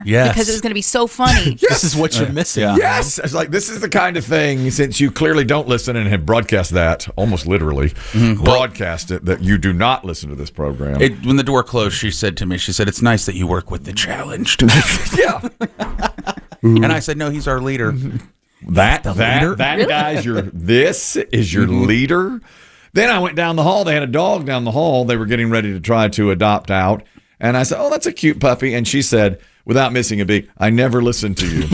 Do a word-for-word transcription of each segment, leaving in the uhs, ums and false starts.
Yes. Because it was going to be so funny. Yes. This is what you're missing. Yeah. Yes. It's like, this is the kind of thing, since you clearly don't listen and have broadcast that, almost literally, Mm-hmm. broadcast it, that you do not listen to this program. It, when the door closed, she said to me, she said, it's nice that you work with the challenged. yeah. And I said, no, he's our leader. That, The that, leader? that Really? guy's your, this is your leader. Then I went down the hall. They had a dog down the hall. They were getting ready to try to adopt out. And I said, oh, that's a cute puppy. And she said, without missing a beat, I never listened to you.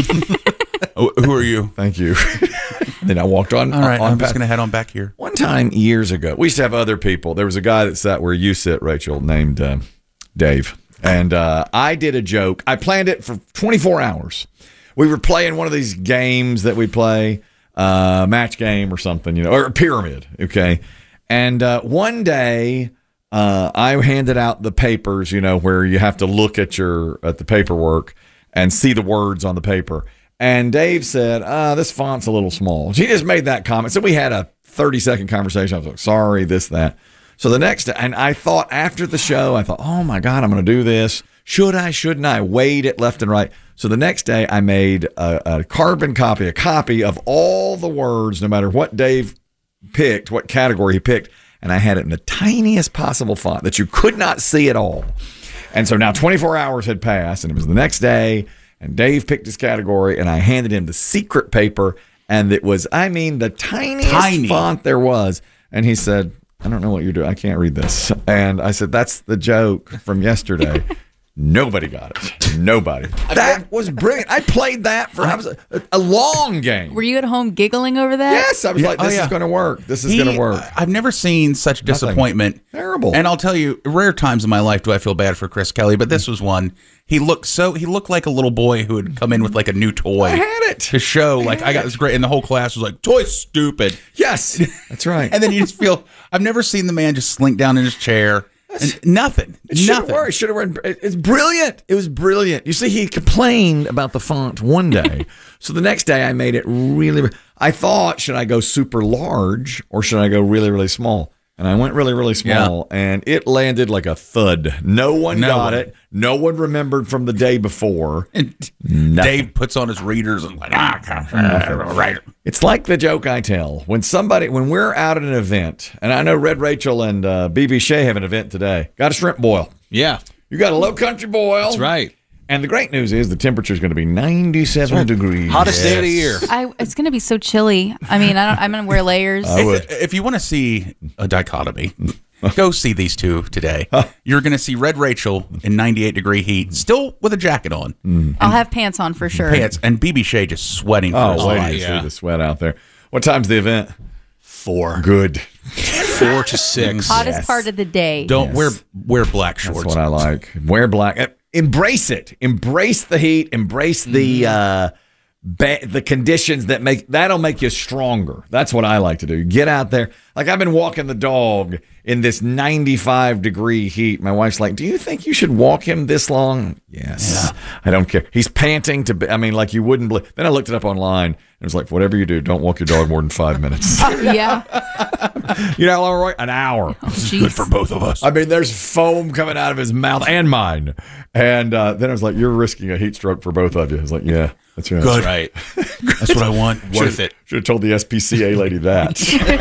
Oh, who are you? Thank you. Then I walked on. All right, on I'm past- just going to head on back here. One time years ago, we used to have other people. There was a guy that sat where you sit, Rachel, named uh, Dave. And uh, I did a joke. I planned it for twenty-four hours. We were playing one of these games that we play, uh, match game or something, you know, or a pyramid. Okay. And uh, one day uh, I handed out the papers, you know, where you have to look at your at the paperwork and see the words on the paper. And Dave said, uh, this font's a little small. He just made that comment. So we had a thirty second conversation. I was like, sorry, this, that. So the next, and I thought after the show, I thought, oh my God, I'm going to do this. Should I, shouldn't I? Weighed it left and right. So the next day I made a, a carbon copy, a copy of all the words, no matter what Dave picked, what category he picked. And I had it in the tiniest possible font that you could not see at all. And so now twenty-four hours had passed, and it was the next day. And Dave picked his category, and I handed him the secret paper, and it was, I mean, the tiniest Tiny. font there was. And he said, I don't know what you're doing. I can't read this. And I said, that's the joke from yesterday. Nobody got it. Nobody. That was brilliant. I played that for I was a, a long game. Were you at home giggling over that? Yes, I was Yeah. like, Oh, this yeah. is going to work. This is He- going to work. I've never seen such disappointment. Terrible. And I'll tell you, rare times in my life do I feel bad for Chris Kelly, but this was one. He looked so he looked like a little boy who had come in with like a new toy. I had it. To show like I got this great, and the whole class was like, "Toy stupid." Yes, that's right. And then you just feel I've never seen the man just slink down in his chair and nothing. It should have nothing. worked. It should have worked. It's brilliant. It was brilliant. You see, he complained about the font one day. So the next day I made it really, I thought, should I go super large or should I go really, really small? And I went really, really small, and it landed like a thud. No one No got one. it. No one remembered from the day before. And Dave puts on his readers and like, ah, right. It's like the joke I tell. When somebody, when we're out at an event, and I know Red Rachel and uh, B B Shea have an event today, got a shrimp boil. Yeah, You got a low country boil. that's right. And the great news is the temperature is going to be ninety-seven degrees. Hottest day of the year. I, it's going to be so chilly. I mean, I don't, I'm going to wear layers. I would. If, if you want to see a dichotomy, go see these two today. You're going to see Red Rachel in ninety-eight degree heat, still with a jacket on, I'll have pants on for sure. pants, and B B Shea just sweating for his Oh, wait life. to yeah. see the sweat out there. What time's the event? Four, Good. four to six. Hottest Yes. part of the day. Don't Yes. wear wear black shorts. That's what I like. Wear black. Eh, Embrace it. Embrace the heat. Embrace the uh, ba- the conditions that make that'll make you stronger. That's what I like to do. Get out there. Like I've been walking the dog in this ninety-five degree heat. My wife's like, "Do you think you should walk him this long?" Yes. I don't care. He's panting to. Be, I mean, like you wouldn't believe. Then I looked it up online. And it was like, whatever you do, don't walk your dog more than five minutes. Yeah. You know how long? An hour. Jeez. for both of us. I mean, there's foam coming out of his mouth and mine. And uh, then I was like, you're risking a heat stroke for both of you. I was like, yeah, that's right. Good. Right. That's what I want. Worth it. Should have told the S P C A lady that.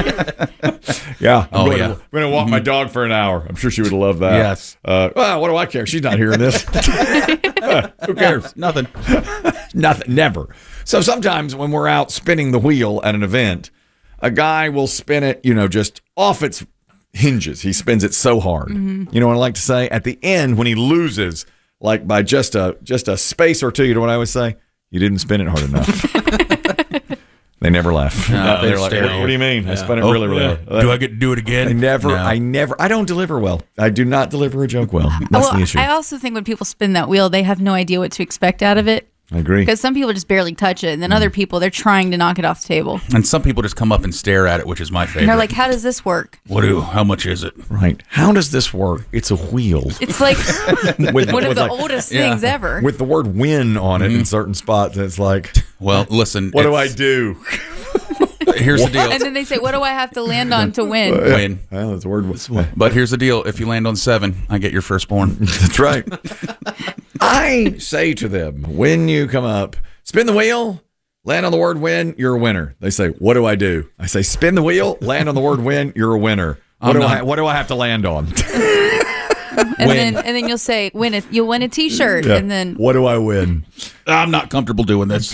yeah. I'm Oh, going yeah. To, I'm going to walk my dog for an hour. I'm sure she would have loved that. Yes. Uh, well, what do I care? She's not hearing this. Who cares? Nothing. Nothing. Never. So sometimes when we're out spinning the wheel at an event, a guy will spin it, you know, just off its hinges. He spins it so hard. You know what I like to say? At the end, when he loses, like by just a just a space or two, you know what I always say? You didn't spin it hard enough. They never laugh. No, They're they like, stare what, at you. what do you mean? I spun it Oh, really, really yeah. hard. Do I get to do it again? I never, No. I never, I don't deliver well. I do not deliver a joke well. That's well, the issue. I also think when people spin that wheel, they have no idea what to expect out of it. I agree. Because some people just barely touch it, and then other people, they're trying to knock it off the table. And some people just come up and stare at it, which is my favorite. And they're like, how does this work? what do? How much is it? Right. How does this work? It's a wheel. It's like with, one of with the like- oldest yeah. things ever. with the word win on it in certain spots. It's like, Well, listen. what do I it's- do? Here's the deal. And then they say, what do I have to land on to win? Win. Well, that's a word. But here's the deal. If you land on seven, I get your firstborn. That's right. I say to them, when you come up, spin the wheel, land on the word win, you're a winner. They say, what do I do? I say, spin the wheel, land on the word win, you're a winner. What, do I, what do I have to land on? And then and then you'll say, win it. You'll win a T-shirt, Yeah. and then What do I win? I'm not comfortable doing this.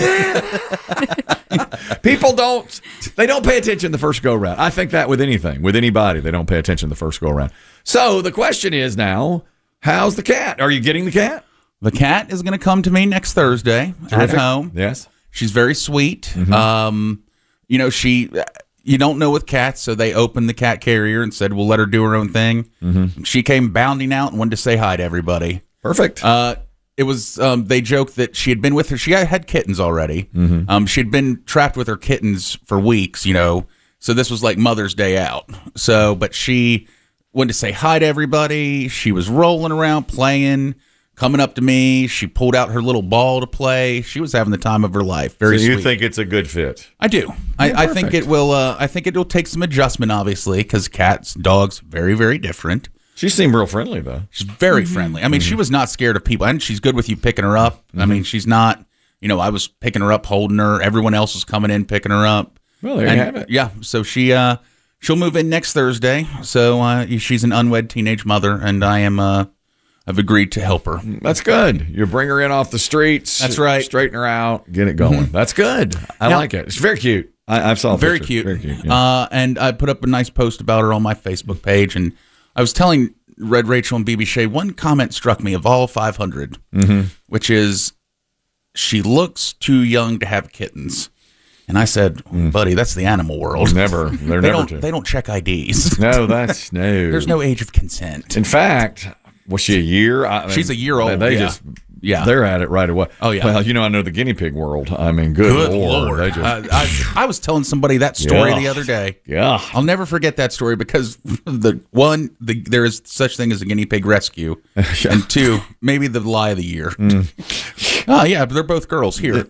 People don't, they don't pay attention the first go round. I think that with anything, with anybody, they don't pay attention the first go round. So the question is now, how's the cat? Are you getting the cat? The cat is going to come to me next Thursday Terrific. at home. Yes. She's very sweet. Mm-hmm. Um, you know, she. You don't know with cats, so they opened the cat carrier and said, we'll let her do her own thing. Mm-hmm. She came bounding out and wanted to say hi to everybody. Perfect. Uh, it was, um, they joked that she had been with her. She had kittens already. Mm-hmm. Um, she'd been trapped with her kittens for weeks, you know, so this was like Mother's Day out. So, but she wanted to say hi to everybody. She was rolling around, playing, coming up to me. She pulled out her little ball to play. She was having the time of her life. Very so you sweet. think it's a good fit? I do. I, I think perfect. it will. Uh, I think it will take some adjustment, obviously, because cats, dogs, very, very different. She seemed real friendly, though. She's very friendly. I mean, she was not scared of people, and she's good with you picking her up. I mean, she's not. You know, I was picking her up, holding her. Everyone else was coming in, picking her up. Well, there And, you have it. Yeah. So she, uh, she'll move in next Thursday. So uh, she's an unwed teenage mother, and I am. Uh, I've agreed to help her. That's good. You bring her in off the streets. That's right. Straighten her out. Get it going. That's good. I Now- like it. It's very cute. I, I saw a Very picture. cute. Very cute. Yeah. Uh, and I put up a nice post about her on my Facebook page, and I was telling Red Rachel and B B Shea, one comment struck me of all five hundred, Mm-hmm. which is, she looks too young to have kittens. And I said, buddy, that's the animal world. Never. They're They never don't. to. They don't check I Ds. No, that's no. There's no age of consent. In fact, was she a year? I mean, She's a year old, They yeah. just, Yeah. they're at it right away. Oh, yeah. Well, you know, I know the guinea pig world. I mean, good, Good lord, Lord. they just, Uh, I, I was telling somebody that story Yeah. the other day. yeah. I'll never forget that story because the one, the, there is such thing as a guinea pig rescue, and two, maybe the lie of the year. Oh yeah, but they're both girls here.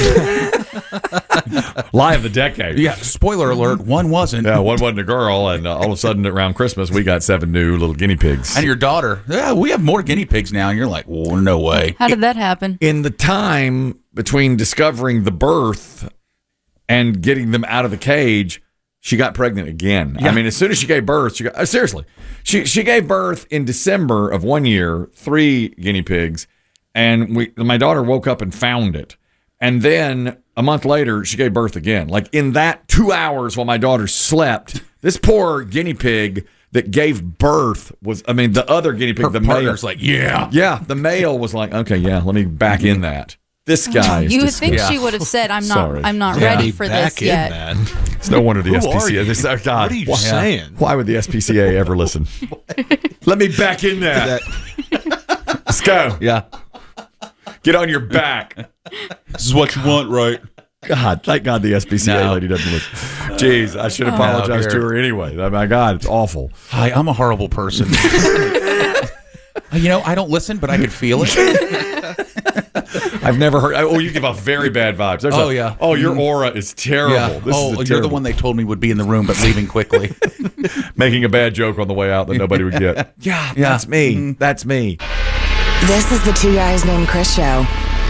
Lie of the decade. Yeah, spoiler alert: one wasn't. Yeah, one wasn't a girl, and uh, all of a sudden around Christmas we got seven new little guinea pigs. And your daughter, yeah, we have more guinea pigs now. And you're like, well, no way. how did that happen? In the time between discovering the birth and getting them out of the cage, she got pregnant again. I mean, as soon as she gave birth, she got uh, seriously. She she gave birth in December of one year, three guinea pigs, and we my daughter woke up and found it. And then a month later, she gave birth again. Like in that two hours while my daughter slept, this poor guinea pig that gave birth was, I mean, the other guinea pig, Her the male. partner's like, yeah. Yeah, the male was like, okay, yeah, let me back in that. This guy is You would disgusting. think she would have said, "I'm not. Sorry. I'm not Yeah. ready for Back this in yet." that. It's no wonder the Who S P C A. are you? This, oh God, What are you why, saying? Why would the S P C A ever listen? Let me back in that. That- Let's go. yeah. Get on your back. This is what you want, right? God, thank God the S P C A No. lady doesn't listen. Jeez, I should apologize No, to her anyway. Oh, my God, it's awful. Hi, I'm a horrible person. You know, I don't listen, but I could feel it. I've never heard. Oh, you give off very bad vibes. There's Oh, a- yeah. Oh, your aura is terrible. Yeah. This Oh, is a you're the terrible- one they told me would be in the room, but leaving quickly. making a bad joke on the way out that nobody would get. Yeah, that's me. That's me. This is the Two Guys Named Chris show.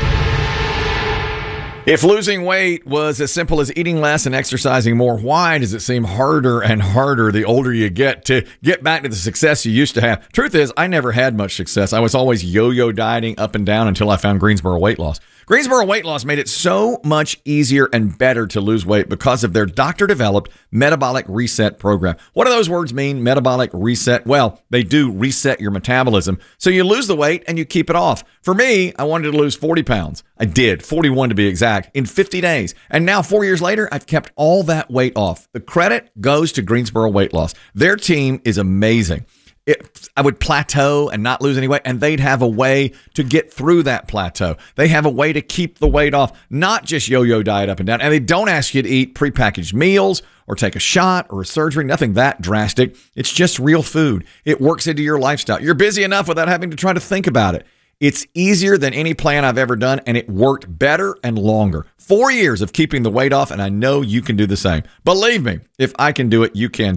If losing weight was as simple as eating less and exercising more, why does it seem harder and harder the older you get to get back to the success you used to have? Truth is, I never had much success. I was always yo-yo dieting up and down until I found Greensboro Weight Loss. Greensboro Weight Loss made it so much easier and better to lose weight because of their doctor-developed metabolic reset program. What do those words mean, metabolic reset? Well, they do reset your metabolism, so you lose the weight and you keep it off. For me, I wanted to lose forty pounds. I did, forty-one to be exact, in fifty days. And now, four years later, I've kept all that weight off. The credit goes to Greensboro Weight Loss. Their team is amazing. It, I would plateau and not lose any weight, and they'd have a way to get through that plateau. They have a way to keep the weight off, not just yo-yo diet up and down. And they don't ask you to eat prepackaged meals or take a shot or a surgery, nothing that drastic. It's just real food. It works into your lifestyle. You're busy enough without having to try to think about it. It's easier than any plan I've ever done, and it worked better and longer. Four years of keeping the weight off, and I know you can do the same. Believe me, if I can do it, you can too.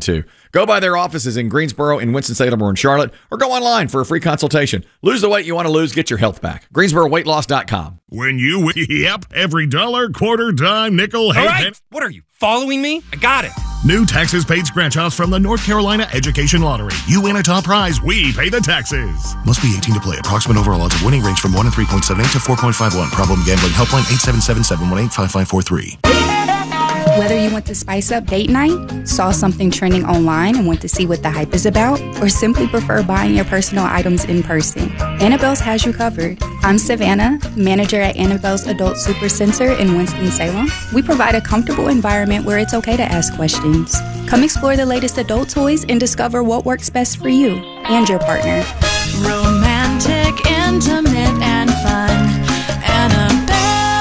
Go by their offices in Greensboro, in Winston-Salem, or in Charlotte, or go online for a free consultation. Lose the weight you want to lose. Get your health back. Greensboro Weight Loss dot com. When you win, yep, every dollar, quarter, dime, nickel, All hey, right, pen- what are you, following me? I got it. New taxes paid scratch-offs from the North Carolina Education Lottery. You win a top prize, we pay the taxes. Must be eighteen to play. Approximate overall odds of winning range from one in three point seven eight to four point five one. Problem gambling. Helpline eight seven seven, seven one eight, five five four three. Whether you want to spice up date night, saw something trending online and want to see what the hype is about, or simply prefer buying your personal items in person, Annabelle's has you covered. I'm Savannah, manager at Annabelle's Adult Super Center in Winston-Salem. We provide a comfortable environment where it's okay to ask questions. Come explore the latest adult toys and discover what works best for you and your partner. Romantic, intimate, and fun. Annabelle's.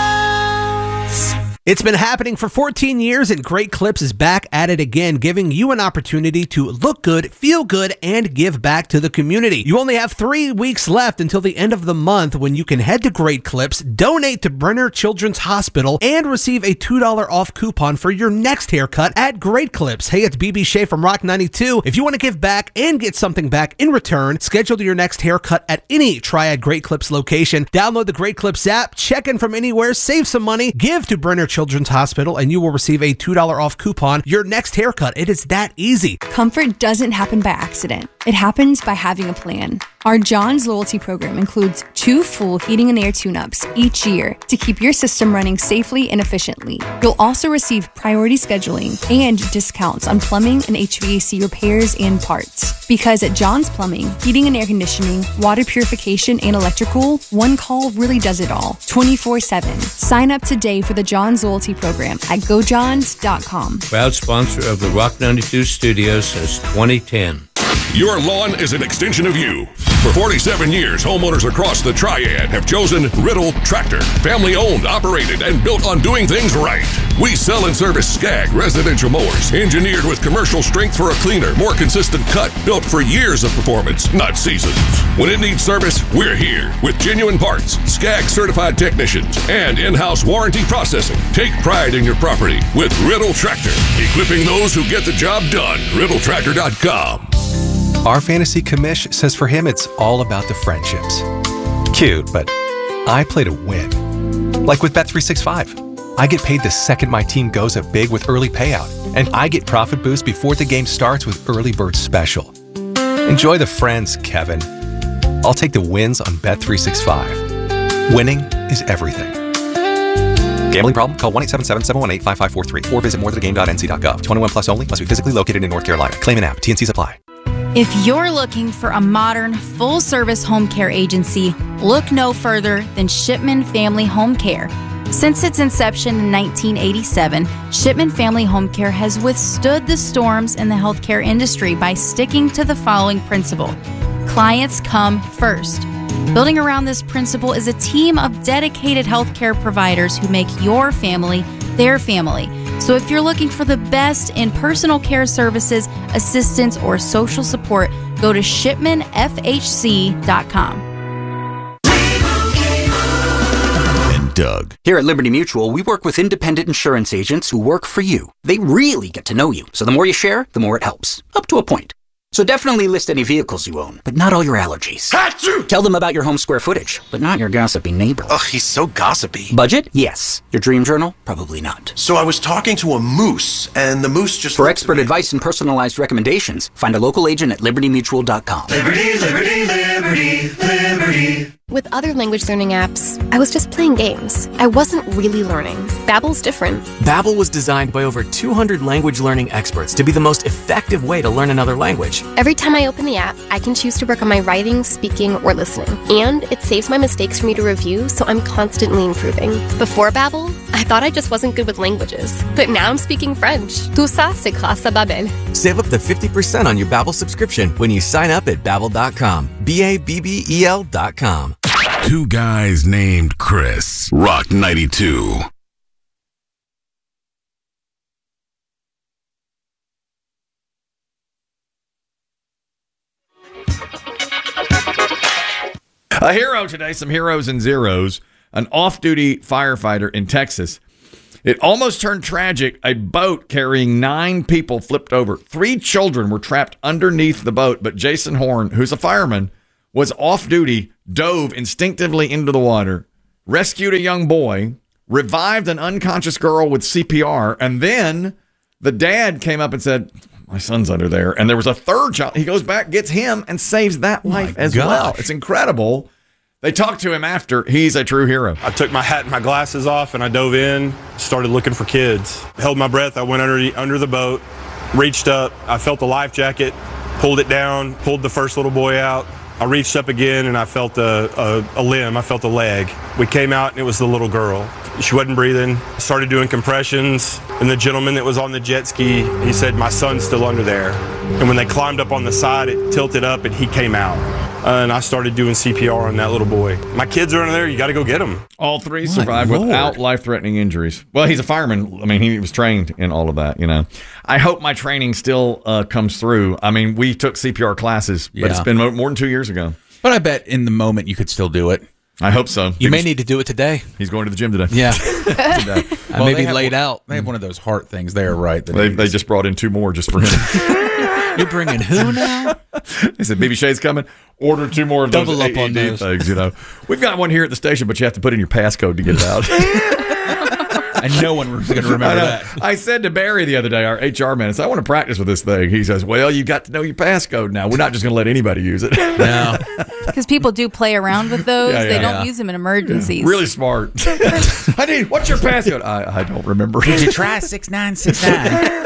It's been happening for fourteen years, and Great Clips is back at it again, giving you an opportunity to look good, feel good, and give back to the community. You only have three weeks left until the end of the month when you can head to Great Clips, donate to Brenner Children's Hospital, and receive a two dollars off coupon for your next haircut at Great Clips. Hey, it's B B Shea from Rock ninety-two. If you want to give back and get something back in return, schedule your next haircut at any Triad Great Clips location. Download the Great Clips app, check in from anywhere, save some money, give to Brenner Children's Hospital, and you will receive a two dollars off coupon your next haircut. It is that easy. Comfort doesn't happen by accident. It happens by having a plan. Our John's loyalty program includes two full heating and air tune-ups each year to keep your system running safely and efficiently. You'll also receive priority scheduling and discounts on plumbing and H V A C repairs and parts. Because at John's Plumbing, heating and air conditioning, water purification, and electrical, one call really does it all, twenty-four seven. Sign up today for the John's loyalty program at go johns dot com. Proud sponsor of the Rock ninety-two studios since twenty ten. Your lawn is an extension of you. For forty-seven years, homeowners across the Triad have chosen Riddle Tractor. Family owned, operated, and built on doing things right. We sell and service Skag residential mowers, engineered with commercial strength for a cleaner, more consistent cut, built for years of performance, not seasons. When it needs service, we're here with genuine parts, Skag certified technicians, and in-house warranty processing. Take pride in your property with Riddle Tractor, equipping those who get the job done. Riddle Tractor dot com. Our fantasy commish says for him it's all about the friendships. Cute, but I play to win. Like with Bet three sixty-five. I get paid the second my team goes up big with early payout, and I get profit boost before the game starts with Early Bird Special. Enjoy the friends, Kevin. I'll take the wins on Bet three sixty-five. Winning is everything. Gambling problem? Call one eight seven seven, seven one eight, five five four three or visit more than the game dot n c dot gov. twenty-one plus only. Must be physically located in North Carolina. Claim an app. T N Cs apply. If you're looking for a modern, full-service home care agency, look no further than Shipman Family Home Care. Since its inception in nineteen eighty-seven, Shipman Family Home Care has withstood the storms in the healthcare industry by sticking to the following principle: clients come first. Building around this principle is a team of dedicated healthcare providers who make your family their family. So if you're looking for the best in personal care services, assistance, or social support, go to shipman f h c dot com. And Doug. Here at Liberty Mutual, we work with independent insurance agents who work for you. They really get to know you. So the more you share, the more it helps. Up to a point. So definitely list any vehicles you own, but not all your allergies. Achoo! Tell them about your home square footage, but not your gossipy neighbor. Ugh, he's so gossipy. Budget? Yes. Your dream journal? Probably not. So I was talking to a moose, and the moose just... For expert advice and personalized recommendations, find a local agent at liberty mutual dot com. Liberty, liberty, liberty, liberty. With other language learning apps, I was just playing games. I wasn't really learning. Babbel's different. Babbel was designed by over two hundred language learning experts to be the most effective way to learn another language. Every time I open the app, I can choose to work on my writing, speaking, or listening. And it saves my mistakes for me to review, so I'm constantly improving. Before Babbel, I thought I just wasn't good with languages. But now I'm speaking French. Tout ça, c'est grâce à Babbel. Save up to fifty percent on your Babbel subscription when you sign up at babbel dot com. B A B B E L dot com. Two guys named Chris. Rock ninety-two. A hero today, some heroes and zeros. An off-duty firefighter in Texas It almost turned tragic. A boat carrying nine people flipped over. Three children were trapped underneath the boat, but Jason Horn, who's a fireman, was off duty, dove instinctively into the water, rescued a young boy, revived an unconscious girl with C P R, and then the dad came up and said, my son's under there. And there was a third child. He goes back, gets him, and saves that life as gosh. well. It's incredible. They talked to him after. He's a true hero. I took my hat and my glasses off, and I dove in, started looking for kids. Held my breath. I went under the, under the boat, reached up. I felt the life jacket, pulled it down, pulled the first little boy out. I reached up again, and I felt a, a, a limb. I felt a leg. We came out, and it was the little girl. She wasn't breathing. Started doing compressions, and the gentleman that was on the jet ski, he said, my son's still under there. And when they climbed up on the side, it tilted up, and he came out. Uh, and I started doing C P R on that little boy. My kids are under there. You got to go get them. All three survived without life-threatening injuries. Well, he's a fireman. I mean, he was trained in all of that, you know. I hope my training still uh, comes through. I mean, we took C P R classes, but Yeah. it's been mo- more than two years ago. But I bet in the moment you could still do it. I hope so. You may need to do it today. He's going to the gym today. Yeah. Today. I may they be have laid one- out. They have one of those heart things there, right? that They, he- they just brought in two more just for him. You're bringing who now? They said, B B Shay's coming. Order two more of Double those up on A E D those. things, you know. We've got one here at the station, but you have to put in your passcode to get it out. and no one was going to I, remember know. that. I said to Barry the other day, our H R man, I said, I want to practice with this thing. He says, well, you got to know your passcode now. We're not just going to let anybody use it. No. Because people do play around with those. Yeah, yeah, they don't yeah. use them in emergencies. Really smart. I need, what's your passcode? I, I don't remember. Did you try six nine six nine?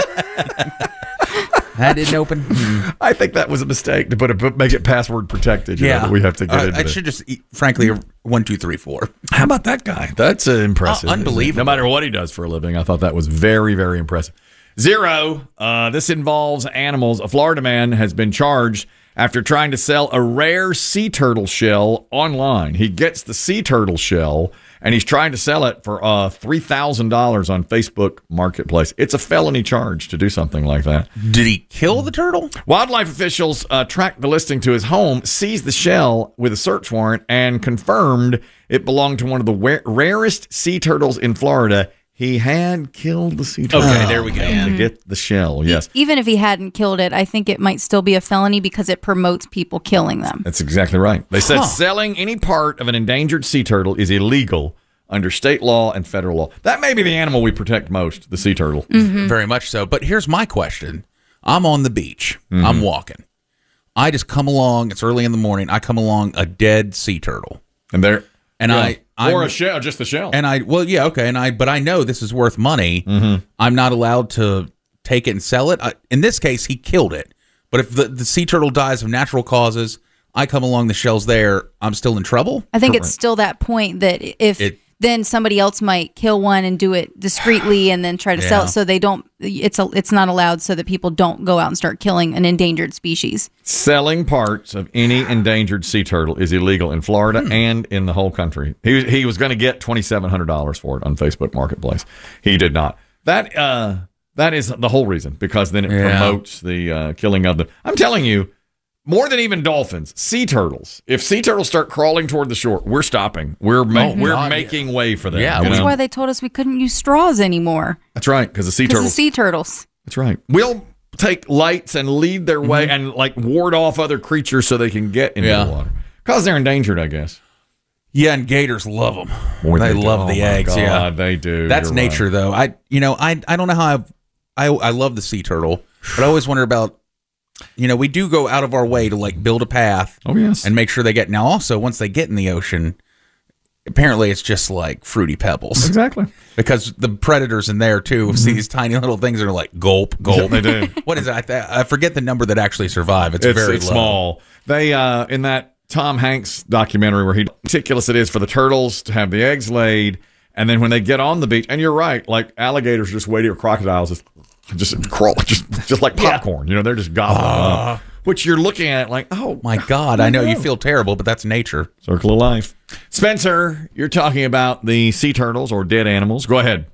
That didn't open. I think that was a mistake to put a make it password protected. You know, Yeah, that we have to get uh, into. I that. should just, eat, frankly, a one, two, three, four. How about that guy? That's uh, impressive. Uh, unbelievable. No matter what he does for a living, I thought that was very, very impressive. Zero. Uh, this involves animals. A Florida man has been charged after trying to sell a rare sea turtle shell online. He gets the sea turtle shell, and he's trying to sell it for uh, three thousand dollars on Facebook Marketplace. It's a felony charge to do something like that. Did he kill the turtle? Wildlife officials uh, tracked the listing to his home, seized the shell with a search warrant, and confirmed it belonged to one of the wa- rarest sea turtles in Florida. He had killed the sea turtle. Okay, there we go. To get the shell, yes. Even if he hadn't killed it, I think it might still be a felony because it promotes people killing them. That's exactly right. They said Huh. selling any part of an endangered sea turtle is illegal under state law and federal law. That may be the animal we protect most, the sea turtle. Mm-hmm. Very much so. But here's my question. I'm on the beach. I'm walking. I just come along. It's early in the morning. I come along a dead sea turtle. And there, And yeah. I... I'm, or a shell, just the shell. And I, well, yeah, okay. And I, but I know this is worth money. Mm-hmm. I'm not allowed to take it and sell it. I, in this case, he killed it. But if the, the sea turtle dies of natural causes, I come along, the shell's there, I'm still in trouble? I think Correct. it's still that point that if It- then somebody else might kill one and do it discreetly and then try to sell Yeah. it so they don't it's a, it's not allowed so that people don't go out and start killing an endangered species. Selling parts of any endangered sea turtle is illegal in Florida Hmm. and in the whole country. He he was going to get twenty-seven hundred dollars for it on Facebook Marketplace. He did not. That uh that is the whole reason, because then it Yeah. promotes the uh, killing of the. I'm telling you, more than even dolphins, sea turtles. If sea turtles start crawling toward the shore, we're stopping. We're ma- Oh, we're God, making way for them. Yeah, you That's know? why they told us we couldn't use straws anymore. That's right, because the sea Because of turtles. sea turtles. That's right. We'll take lights and lead their way and like ward off other creatures so they can get into Yeah. the water. Because they're endangered, I guess. Yeah, and gators love them. More they than do. love Oh the my eggs. God, Yeah, they do. That's You're nature, right. though. I, you know, I, I don't know how I've, I, I love the sea turtle, but I always wonder about, you know, we do go out of our way to like build a path. Oh, yes. And make sure they get. Now, also, once they get in the ocean, apparently it's just like fruity pebbles. Exactly. Because the predators in there too see these tiny little things that are like gulp, gulp. They do. What is it? I, th- I forget the number that actually survive. It's, It's, very it's low. small. They uh, in that Tom Hanks documentary where he ridiculous it is for the turtles to have the eggs laid, and then when they get on the beach, and you're right, like alligators just waiting, or crocodiles just just crawl, just just like popcorn. You know, they're just gobbling Uh. up. Which you're looking at like, oh My God, I know you feel terrible, but that's nature. Circle of life. Spencer, you're talking about the sea turtles or dead animals. Go ahead.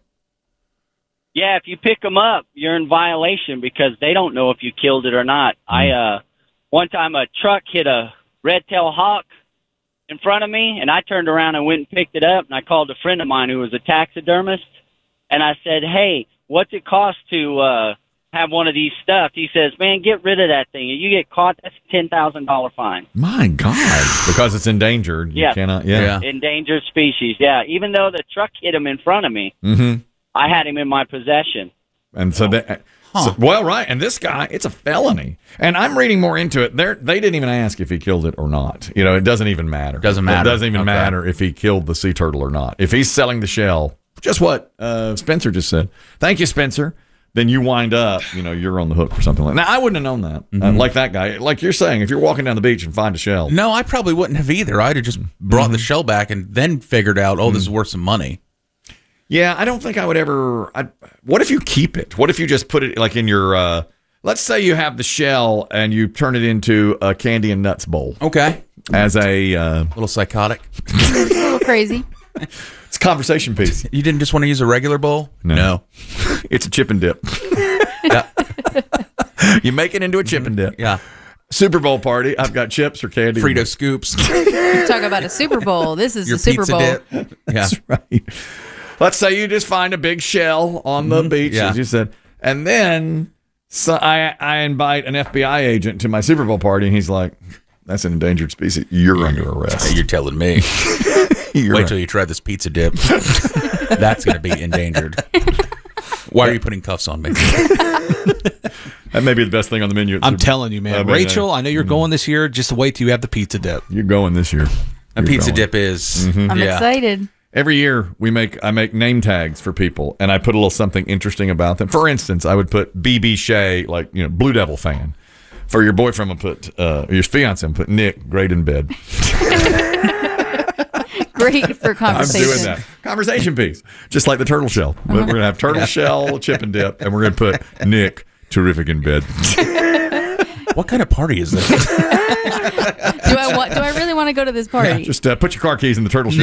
Yeah, if you pick them up, you're in violation because they don't know if you killed it or not. I uh, one time a truck hit a red-tailed hawk in front of me, and I turned around and went and picked it up, and I called a friend of mine who was a taxidermist, And I said, hey, what's it cost to uh, have one of these stuffed? He says, man, get rid of that thing. If you get caught, that's a ten thousand dollars fine. My God. Because it's endangered. You Yeah. cannot, yeah. Endangered species, yeah. Even though the truck hit him in front of me, Mm-hmm. I had him in my possession. And so that, so, well, right. And this guy, it's a felony. And I'm reading more into it. They're, they didn't even ask if he killed it or not. You know, it doesn't even matter. Doesn't matter. It doesn't even Okay. matter if he killed the sea turtle or not. If he's selling the shell, just what uh, Spencer just said. Thank you, Spencer. Then you wind up, you know, you're on the hook for something like that. Now, I wouldn't have known that. Uh, Mhm. like that guy. Like you're saying, if you're walking down the beach and find a shell. No, I probably wouldn't have either. I'd have just brought Mm-hmm. the shell back and then figured out, oh, this is worth some money. Yeah, I don't think I would ever. I, what if you keep it? What if you just put it like in your? Uh, let's say you have the shell and you turn it into a candy and nuts bowl. Okay, as a uh, little psychotic. a little crazy. It's a conversation piece. You didn't just want to use a regular bowl? No, it's a chip and dip. Yeah. You make it into a chip and dip. Yeah. Super Bowl party. I've got chips or candy. Frito scoops. Talk about a Super Bowl. This is Your the Super pizza Bowl. dip. Yeah. That's right. Let's say you just find a big shell on the beach, Yeah. as you said, and then so I I invite an F B I agent to my Super Bowl party, and he's like, "That's an endangered species. You're under arrest." Hey, you're telling me. You're Wait right. till you try this pizza dip. That's going to be endangered. Why are you putting cuffs on me? That may be the best thing on the menu. at I'm Super- telling you, man. I mean, Rachel, uh, I know you're going this year. Just wait till you have the pizza dip. You're going this year. A You're pizza going. dip is. Mhm. I'm yeah. excited. Every year we make I make name tags for people, and I put a little something interesting about them. For instance, I would put B B Shea, like you know, Blue Devil fan. For your boyfriend, would put uh, your fiance, would put Nick, great in bed. Great for conversation. I'm doing that conversation piece, just like the turtle shell. But we're gonna have turtle shell, chip and dip, and we're gonna put Nick, terrific in bed. What kind of party is this? Do I want? Do I really want to go to this party? Just uh, put your car keys in the turtle shell.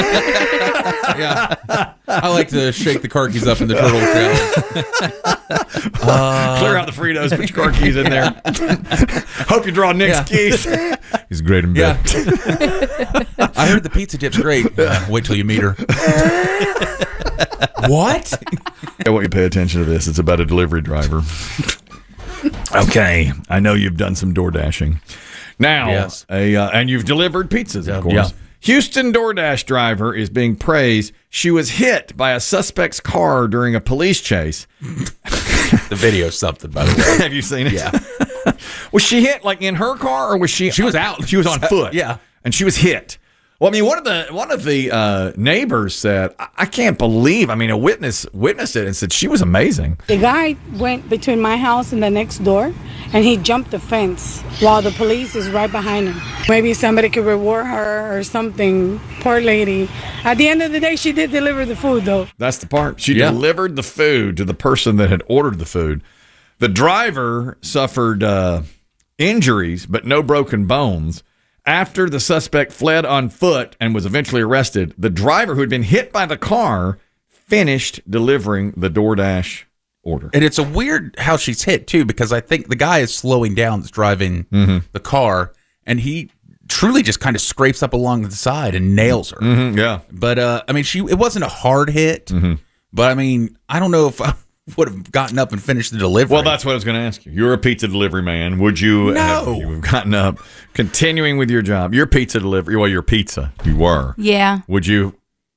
Yeah. I like to shake the car keys up in the turtle shell. Uh, Clear out the Fritos, put your car keys in there. Hope you draw Nick's Yeah. keys. He's great in Yeah. bed. I heard the pizza dip's great. Uh, wait till you meet her. What? I want you to pay attention to this. It's about a delivery driver. Okay, I know you've done some door dashing. Now, Yes. a, uh, and you've delivered pizzas, of course. Yeah. Houston DoorDash driver is being praised. She was hit by a suspect's car during a police chase. The video's something, by the way. Have you seen it? Yeah. Was she hit like in her car, or was she? She was out. She was on foot. Yeah. and she was hit. Well, I mean, one of the one of the uh, neighbors said, I-, "I can't believe." I mean, a witness witnessed it and said she was amazing. The guy went between my house and the next door, and he jumped the fence while the police is right behind him. Maybe somebody could reward her or something. Poor lady. At the end of the day, she did deliver the food, though. That's the part. She Yeah. delivered the food to the person that had ordered the food. The driver suffered uh, injuries, but no broken bones. After the suspect fled on foot and was eventually arrested, the driver who had been hit by the car finished delivering the DoorDash order. And it's a weird how she's hit, too, because I think the guy is slowing down that's driving Mhm. the car, and he truly just kind of scrapes up along the side and nails her. Mm-hmm, yeah. But, uh, I mean, she it wasn't a hard hit, Mm-hmm. but, I mean, I don't know if I would have gotten up and finished the delivery. Well, that's what I was going to ask you. You're a pizza delivery man. Would you No. have you have gotten up, continuing with your job? Your pizza delivery. Well, your pizza. You were. Yeah. Would you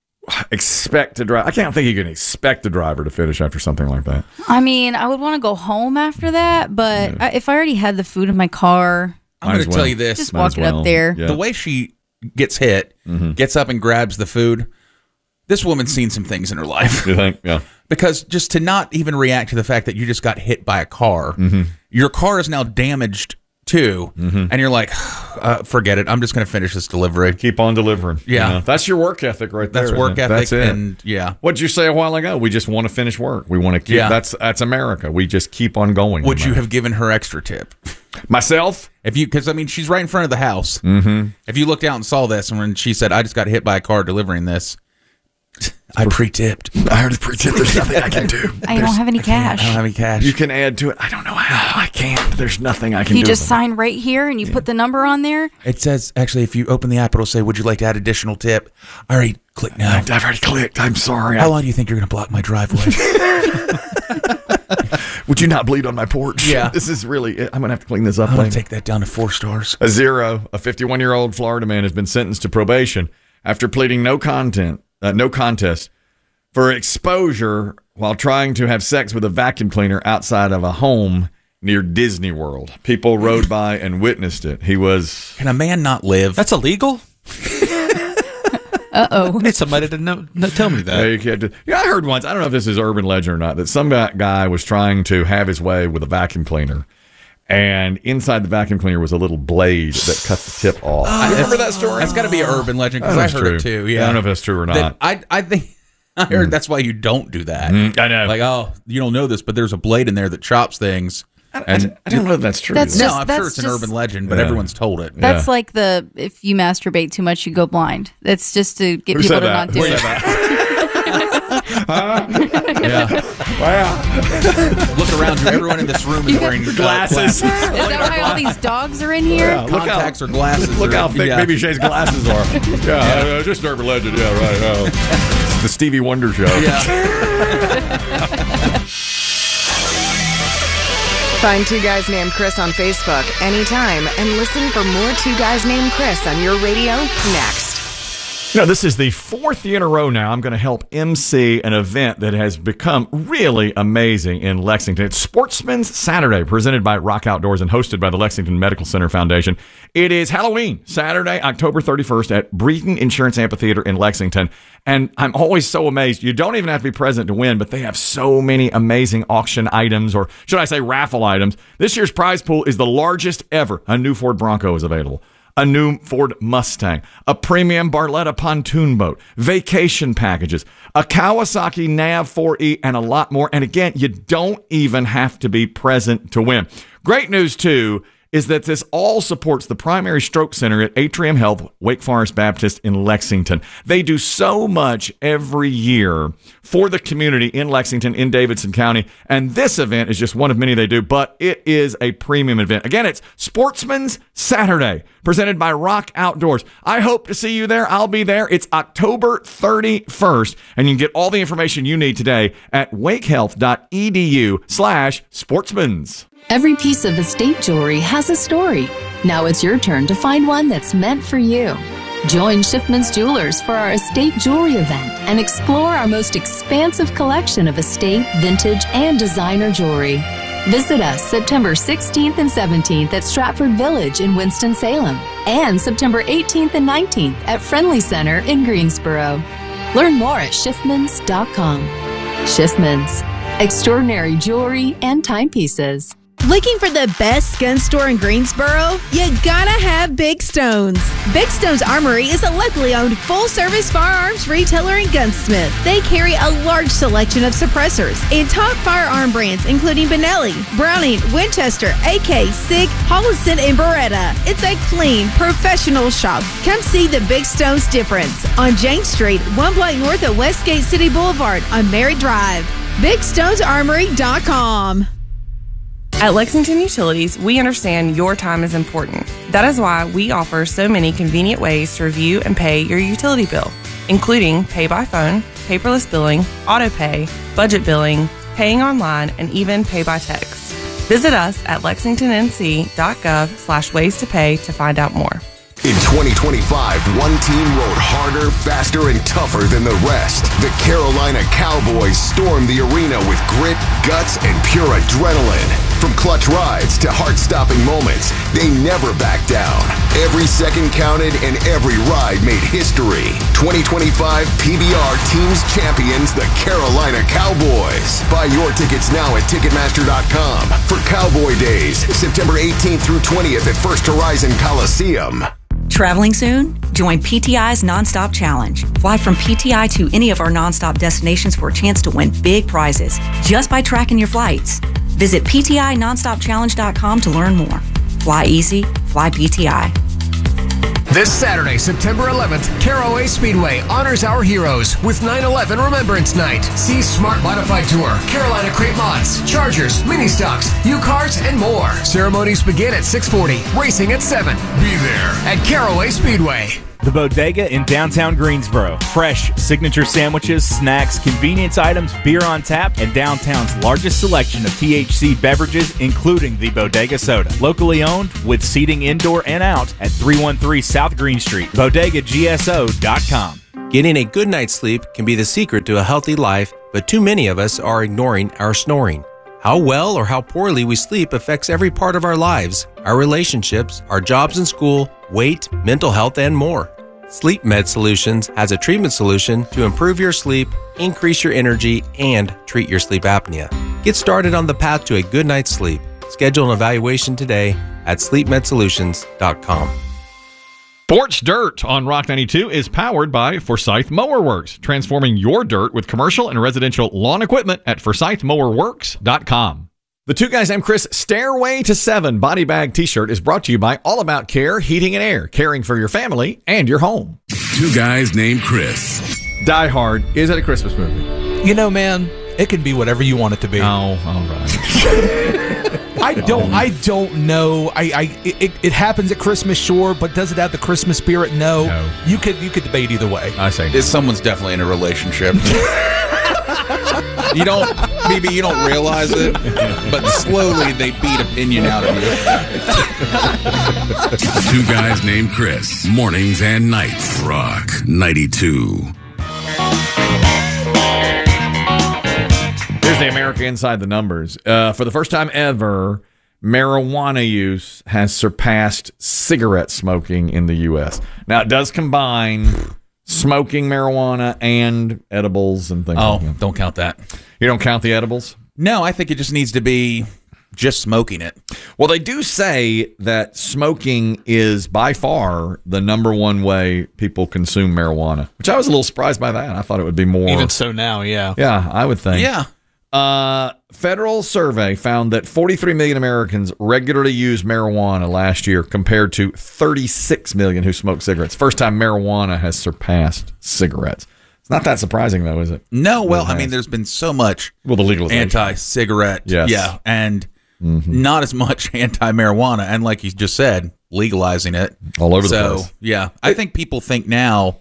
expect to drive? I can't think you can expect the driver to finish after something like that. I mean, I would want to go home after that, but I, if I already had the food in my car, I'm going to tell you this. just walk it up there. The way she gets hit, Mm-hmm. gets up and grabs the food, this woman's seen some things in her life. You think? Yeah. Because just to not even react to the fact that you just got hit by a car, Mm-hmm. your car is now damaged too, and you're like, uh, forget it. I'm just going to finish this delivery. Keep on delivering. Yeah. You know, that's your work ethic right there. That's isn't work it? ethic, That's it. and yeah. What'd you say a while ago? We just want to finish work. We want to keep. Yeah. That's that's America. We just keep on going. Would no you matter- have given her extra tip? myself? If you, because I mean, she's right in front of the house. Mm-hmm. If you looked out and saw this, and when she said, "I just got hit by a car delivering this," I pre-tipped. I already pre-tipped. There's nothing I can do. I don't have any cash. I don't have any cash. You can add to it. I don't know how. I can't. There's nothing I can You do. just sign right here and you put the number on there. It says, actually, if you open the app, it'll say, would you like to add additional tip? I already clicked now. I've already clicked. I'm sorry. How I- long do you think you're going to block my driveway? Would you not bleed on my porch? Yeah. This is really, I'm going to have to clean this up I'm going later. to take that down to four stars. A zero. A fifty-one-year-old Florida man has been sentenced to probation after pleading no content, uh, no contest for exposure while trying to have sex with a vacuum cleaner outside of a home near Disney World. People rode by and witnessed it. He was... Can a man not live? That's illegal? Uh-oh. I need somebody to know, no, tell me that. Yeah, you can't do- yeah, I heard once, I don't know if this is urban legend or not, that some guy- guy was trying to have his way with a vacuum cleaner. And inside the vacuum cleaner was a little blade that cut the tip off. I remember that story? That's got to be an urban legend because I I, don't know heard if it it's too. true. Yeah, I don't know if that's true or That- not. I I think I heard that's why you don't do that. Mm, I know. Like, oh, you don't know this, but there's a blade in there that chops things. And I don't know if that's true. That's no, just- I'm that's sure it's an just- urban legend, but Yeah. everyone's told it. That's like the if you masturbate too much, you go blind. That's just to get Who people said to that? not do Who it. said Yeah. Wow. Look around you. Everyone in this room is wearing uh, Glasses. Is that why all these dogs are in here? Yeah, look how- contacts or glasses. Look or, how thick yeah. Baby Shay's glasses are. Yeah, uh, just urban legend. Yeah, right. Oh. It's the Stevie Wonder show. Find Two Guys Named Chris on Facebook anytime and listen for more Two Guys Named Chris on your radio next. You know, this is the fourth year in a row now. I'm going to help M C an event that has become really amazing in Lexington. It's Sportsman's Saturday, presented by Rock Outdoors and hosted by the Lexington Medical Center Foundation. It is Halloween, Saturday, October thirty-first at Breeden Insurance Amphitheater in Lexington. And I'm always so amazed. You don't even have to be present to win, but they have so many amazing auction items, or should I say raffle items. This year's prize pool is the largest ever. A new Ford Bronco is available. A new Ford Mustang, a premium Barletta pontoon boat, vacation packages, a Kawasaki N A V four E, and a lot more. And again, you don't even have to be present to win. Great news, too, is that this all supports the primary stroke center at Atrium Health, Wake Forest Baptist in Lexington. They do so much every year for the community in Lexington, in Davidson County, and this event is just one of many they do, but it is a premium event. Again, it's Sportsman's Saturday, presented by Rock Outdoors. I hope to see you there. I'll be there. It's October thirty-first, and you can get all the information you need today at wakehealth.edu slash sportsmans. Every piece of estate jewelry has a story. Now it's your turn to find one that's meant for you. Join Schiffman's Jewelers for our estate jewelry event and explore our most expansive collection of estate, vintage, and designer jewelry. Visit us September sixteenth and seventeenth at Stratford Village in Winston-Salem and September eighteenth and nineteenth at Friendly Center in Greensboro. Learn more at Schiffmans dot com. Schiffmans, extraordinary jewelry and timepieces. Looking for the best gun store in Greensboro? You gotta have Big Stones. Big Stones Armory is a locally owned full-service firearms retailer and gunsmith. They carry a large selection of suppressors and top firearm brands including Benelli, Browning, Winchester, A K, Sig, Holliston, and Beretta. It's a clean, professional shop. Come see the Big Stones difference on Jane Street, one block north of Westgate City Boulevard on Merritt Drive. big stones armory dot com. At Lexington Utilities, we understand your time is important. That is why we offer so many convenient ways to review and pay your utility bill, including pay by phone, paperless billing, auto pay, budget billing, paying online, and even pay by text. Visit us at lexington n c dot gov slash ways to pay to find out more. In twenty twenty-five, one team rode harder, faster, and tougher than the rest. The Carolina Cowboys stormed the arena with grit, guts, and pure adrenaline. From clutch rides to heart-stopping moments, they never backed down. Every second counted and every ride made history. twenty twenty-five P B R Teams Champions, the Carolina Cowboys. Buy your tickets now at Ticketmaster dot com for Cowboy Days, September eighteenth through twentieth at First Horizon Coliseum. Traveling soon? Join P T I's Nonstop Challenge. Fly from P T I to any of our nonstop destinations for a chance to win big prizes just by tracking your flights. Visit P T I nonstop challenge dot com to learn more. Fly easy, fly P T I. This Saturday, September eleventh, Caraway Speedway honors our heroes with nine eleven Remembrance Night. See Smart Modified Tour, Carolina Crate Mods, Chargers, Mini Stocks, U-Cars, and more. Ceremonies begin at six forty, racing at seven. Be there at Caraway Speedway. The Bodega in downtown Greensboro. Fresh signature sandwiches, snacks, convenience items, beer on tap, and downtown's largest selection of T H C beverages, including the Bodega Soda. Locally owned with seating indoor and out at three one three South Green Street. bodega g s o dot com. Getting a good night's sleep can be the secret to a healthy life, but too many of us are ignoring our snoring. How well or how poorly we sleep affects every part of our lives, our relationships, our jobs and school, weight, mental health, and more. Sleep Med Solutions has a treatment solution to improve your sleep, increase your energy, and treat your sleep apnea. Get started on the path to a good night's sleep. Schedule an evaluation today at sleep med solutions dot com. Sports Dirt on Rock ninety-two is powered by Forsyth Mower Works, transforming your dirt with commercial and residential lawn equipment at forsyth mower works dot com. The Two Guys Named Chris Stairway to Seven body bag t-shirt is brought to you by All About Care Heating and Air, caring for your family and your home. Two Guys Named Chris. Die Hard, is it a Christmas movie? You know, man, it can be whatever you want it to be. Oh, all right. I don't. I don't know. I. I it, it happens at Christmas, sure, but does it have the Christmas spirit? No. No. You could. You could debate either way. I say Is someone's definitely in a relationship. You don't, maybe you don't realize it, but slowly they beat opinion out of you. Two Guys Named Chris. Mornings and nights. Rock ninety-two. Here's the America Inside the Numbers. Uh, for the first time ever, marijuana use has surpassed cigarette smoking in the U S. Now, it does combine smoking marijuana and edibles and things Oh, like that. don't count that. You don't count the edibles? No, I think it just needs to be just smoking it. Well, they do say that smoking is by far the number one way people consume marijuana, which I was a little surprised by that. I thought it would be more. Even so now, yeah. Yeah, I would think. Yeah. Uh, federal survey found that forty-three million Americans regularly used marijuana last year compared to thirty-six million who smoke cigarettes. First time marijuana has surpassed cigarettes. It's not that surprising, though, is it? No, well, It I mean, has. there's been so much Well, the legalization. anti-cigarette. Yes. Yeah, and Mm-hmm. not as much anti-marijuana. And like you just said, legalizing it. All over the so, place. yeah, I think people think now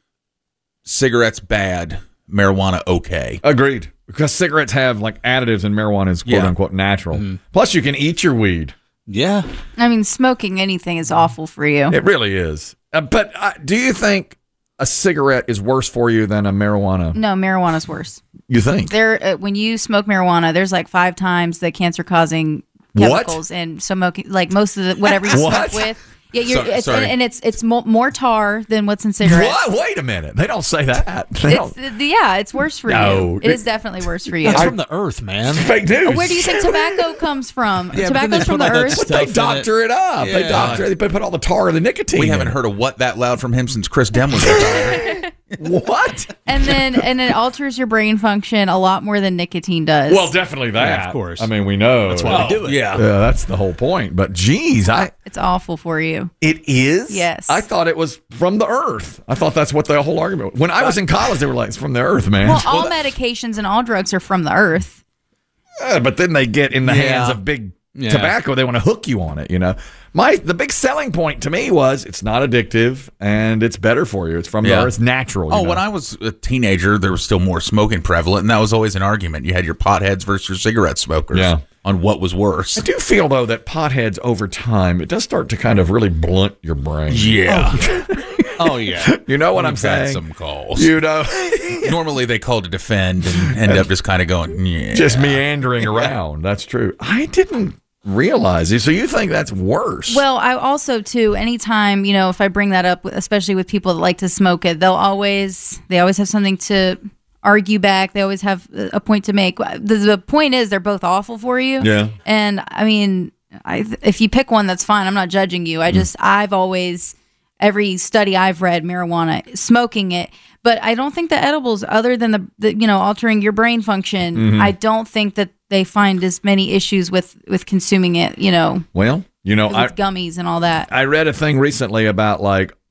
cigarettes bad, marijuana okay. Agreed. Because cigarettes have like additives and marijuana is quote Yeah. unquote natural. Mm-hmm. Plus, you can eat your weed. Yeah. I mean, smoking anything is awful for you. It really is. Uh, but uh, do you think a cigarette is worse for you than a marijuana? No, marijuana's worse. You think? There, uh, when you smoke marijuana, there's like five times the cancer-causing What? chemicals in smoking. Like most of the whatever you What? smoke with. Yeah, you're, Sorry- it's, sorry. And, and it's it's mo- more tar than what's in cigarettes. What? Wait a minute. They don't say that. They It's, don't. uh, yeah, it's worse for No. you. It is definitely worse for you. That's from the earth, man. Fake news. Where do you think tobacco comes from? Yeah, but then they Tobacco's from put the all that earth. stuff They in doctor it, up. They Yeah. doctor it. They put all the tar and the nicotine. We in haven't it. heard of what that loud from him since Chris Dem was retired. What? And then and it alters your brain function a lot more than nicotine does. Well, definitely that. Yeah, of course. I mean, we know. That's why they do it. Yeah. Yeah, that's the whole point. But geez, I it's awful for you. it is. Yes. I thought it was from the earth. I thought that's what the whole argument was. When I was in college, they were like, it's from the earth, man. Well, all medications and all drugs are from the earth. Yeah, but then they get in the Yeah. hands of big Yeah. tobacco. They want to hook you on it, you know. My the big selling point to me was it's not addictive and it's better for you. It's from Yeah. the earth, natural. you Oh, know? when I was a teenager, there was still more smoking prevalent, and that was always an argument. You had your potheads versus your cigarette smokers Yeah. on what was worse. I do feel though that potheads over time it does start to kind of really blunt your brain. Yeah. Oh, yeah. You know what I'm We've had saying? some calls. You know, Normally they call to defend and end up just kind of going, yeah. just meandering around. That's true. I didn't realize it. So you think that's worse? Well, I also too. Anytime you know, if I bring that up, especially with people that like to smoke it, they'll always they always have something to argue back. They always have a point to make. The, the point is, they're both awful for you. Yeah. And I mean, I, if you pick one, that's fine. I'm not judging you. I just I've always every study I've read, marijuana, smoking it. But I don't think the edibles, other than the, the you know altering your brain function, Mhm. I don't think that they find as many issues with with consuming it. You know, Well, you know, with I gummies and all that. I read a thing recently about like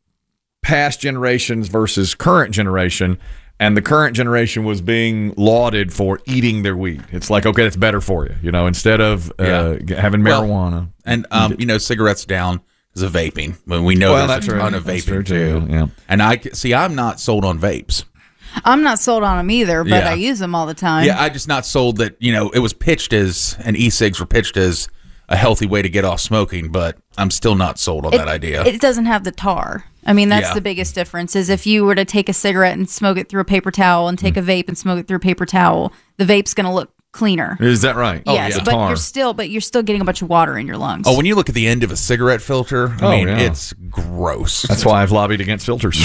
past generations versus current generation, and the current generation was being lauded for eating their weed. It's like, okay, that's better for you, you know, instead of uh, Yeah. having Well, marijuana. and um, you know, cigarettes down because of vaping. When we know Well, there's that's a right. ton of That's vaping true, too. yeah. And I see, I'm not sold on vapes. I'm not sold on them either, but Yeah. I use them all the time. Yeah, I just not sold that. You know, it was pitched as, and e-cigs were pitched as a healthy way to get off smoking, but I'm still not sold on It- that idea. It doesn't have the tar. I mean, that's Yeah. the biggest difference. Is if you were to take a cigarette and smoke it through a paper towel, and take a vape and smoke it through a paper towel, the vape's going to look cleaner. Is that right? Yes, The but tar. you're still, but you're still getting a bunch of water in your lungs. Oh, when you look at the end of a cigarette filter, I Oh, mean, yeah. it's gross. That's why I've lobbied against filters.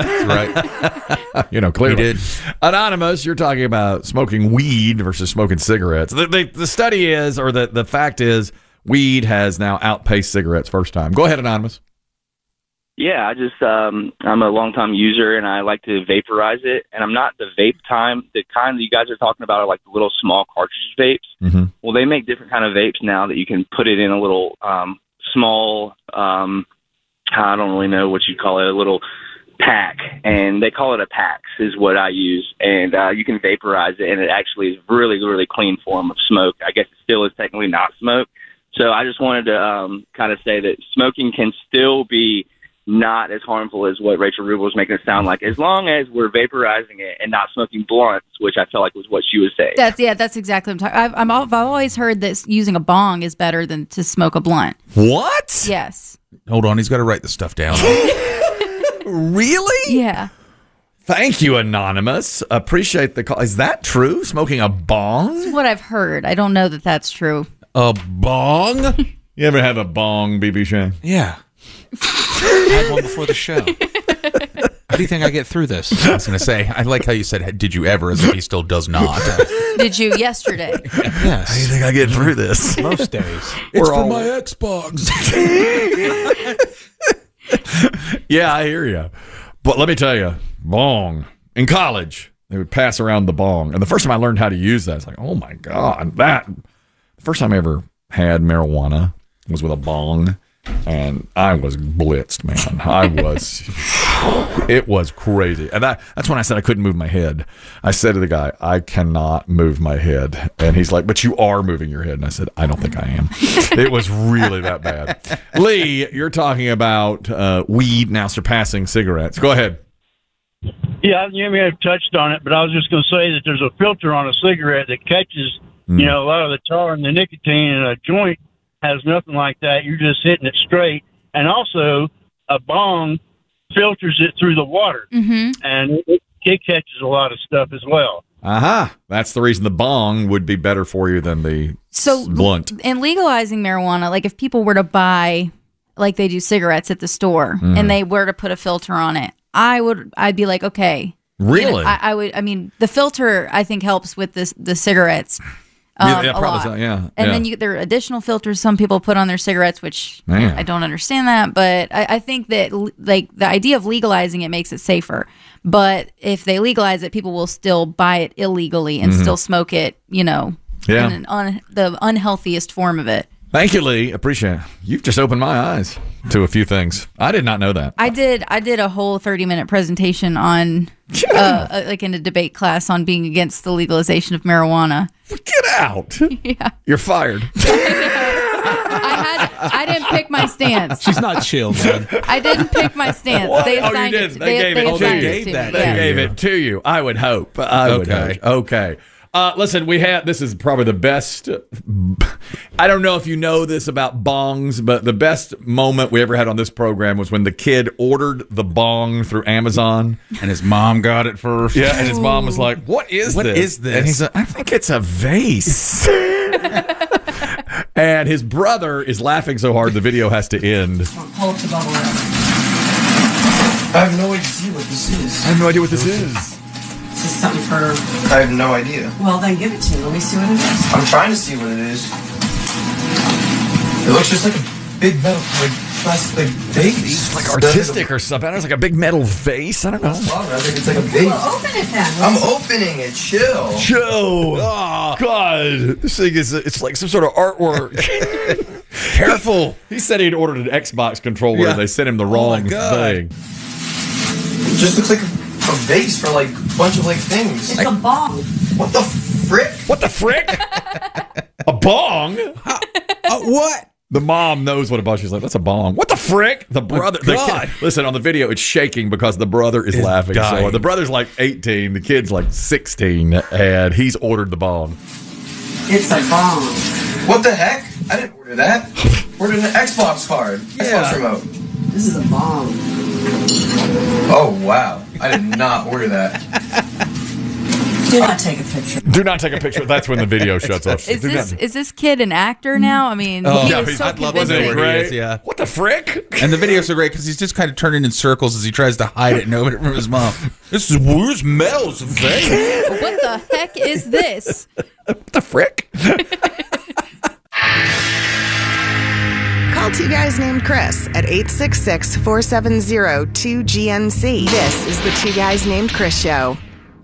right. You know, clearly. We did. Anonymous, you're talking about smoking weed versus smoking cigarettes. The, the, the study is, or the, the fact is, weed has now outpaced cigarettes first time. Go ahead, Anonymous. Yeah, I just um, I'm a longtime user and I like to vaporize it. And I'm not the vape time. The kind that you guys are talking about are like the little small cartridge vapes. Mm-hmm. Well, they make different kind of vapes now that you can put it in a little um, small. Um, I don't really know what you call it, a little pack, and they call it a PAX is what I use. And uh, you can vaporize it, and it actually is really, really clean form of smoke. I guess it still is technically not smoke. So I just wanted to um, kind of say that smoking can still be not as harmful as what Rachel Rubel was making it sound like, as long as we're vaporizing it and not smoking blunts, which I felt like was what she was saying. That's yeah, that's exactly what I'm talking. I've, I'm, al- I've always heard that using a bong is better than to smoke a blunt. What? Yes. Hold on, he's got to write the stuff down. Really? Yeah. Thank you, Anonymous. Appreciate the call. Is that true? Smoking a bong? That's what I've heard. I don't know that that's true. A bong? You ever have a bong, B B Shane? Yeah. I had one before the show. How do you think I get through this? I was going to say, I like how you said, did you ever, as if he still does not. Did you yesterday? Yes. How do you think I get through this? Most days. It's We're for all- my Xbox. Yeah, I hear you. But let me tell you, bong. In college, they would pass around the bong. And the first time I learned how to use that, it's like, oh my God, that. The first time I ever had marijuana was with a bong. And I was blitzed, man. I was, it was crazy. And that, that's when I said I couldn't move my head. I said to the guy, I cannot move my head. And he's like, but you are moving your head. And I said, I don't think I am. It was really that bad. Lee, you're talking about uh, weed now surpassing cigarettes. Go ahead. Yeah, you may have touched on it, but I was just going to say that there's a filter on a cigarette that catches, Mm. you know, a lot of the tar and the nicotine, and a joint has nothing like that. You're just hitting it straight. And also, a bong filters it through the water, mm-hmm. and it, it catches a lot of stuff as well. Aha. Uh-huh. That's the reason the bong would be better for you than the So blunt. in legalizing marijuana, like if people were to buy, like they do cigarettes at the store, Mhm. and they were to put a filter on it, I would, I'd be like, okay. Really? You know, I, I would. I mean, the filter I think helps with this the cigarettes. Yeah, Um, yeah, a probably lot. so, yeah, And yeah. then you, there are additional filters some people put on their cigarettes, which Man. I don't understand that. But I, I think that l- like the idea of legalizing it makes it safer. But if they legalize it, people will still buy it illegally and Mhm. still smoke it. You know, Yeah. in an un, the unhealthiest form of it. Thank you, Lee. Appreciate it. You've just opened my eyes to a few things. I did not know that. I did. I did a whole thirty minute presentation on, uh, uh, like in a debate class on being against the legalization of marijuana. Get out! Yeah. You're fired. I had. I didn't pick my stance. She's not chill, man. I didn't pick my stance. What? They Oh, you assigned did. it. To, They gave it to assigned you. it to me. They Yeah. gave it to you. I would hope. I would Okay. hope. Okay. Uh, listen, we had this is probably the best. I don't know if you know this about bongs, but the best moment we ever had on this program was when the kid ordered the bong through Amazon, and his mom got it first. Yeah, and his mom was like, "What is What this? is this?" And he's like, "I think it's a vase." And his brother is laughing so hard the video has to end. Pull up the bubble wrap. I have no idea what this is. I have no idea what this is. This is something for... I have no idea. Well, then give it to me. Let me see what it is. I'm trying to see what it is. It looks just like a big metal, like plastic, like vase. Like artistic or something. It's like a big metal vase. I don't know. I think it's like a vase. Well, open it then. I'm opening it. Chill. Joe, oh, God, this thing is—it's like some sort of artwork. Careful. He said he'd ordered an Xbox controller. Yeah. And they sent him the Oh, wrong my God. thing. It just looks like a, a vase for like a bunch of like things. It's like, a bong. What the frick? What the frick? A bong? Uh, what? The mom knows what a bong is. She's like, that's a bong. What the frick? The brother. The God. kid, listen, on the video, it's shaking because the brother is It's laughing. dying. So the brother's like eighteen, the kid's like sixteen, and he's ordered the bong. It's a bong. What the heck? I didn't order that. Ordered an Xbox card. Yeah. Xbox remote. This is a bong. Oh, wow. I did not order that. Do not take a picture. Do not take a picture. That's when the video shuts off. Is Do this not- is this kid an actor now? I mean, Oh, he no, was he's- so I'd love to convincing. know where he is, yeah. What the frick? And the videos are great because he's just kind of turning in circles as he tries to hide it and open it from his mom. This is where's Mel's thing? What the heck is this? What the frick? Call Two Guys Named Chris at eight six six, four seven zero, two G N C. This is the Two Guys Named Chris Show.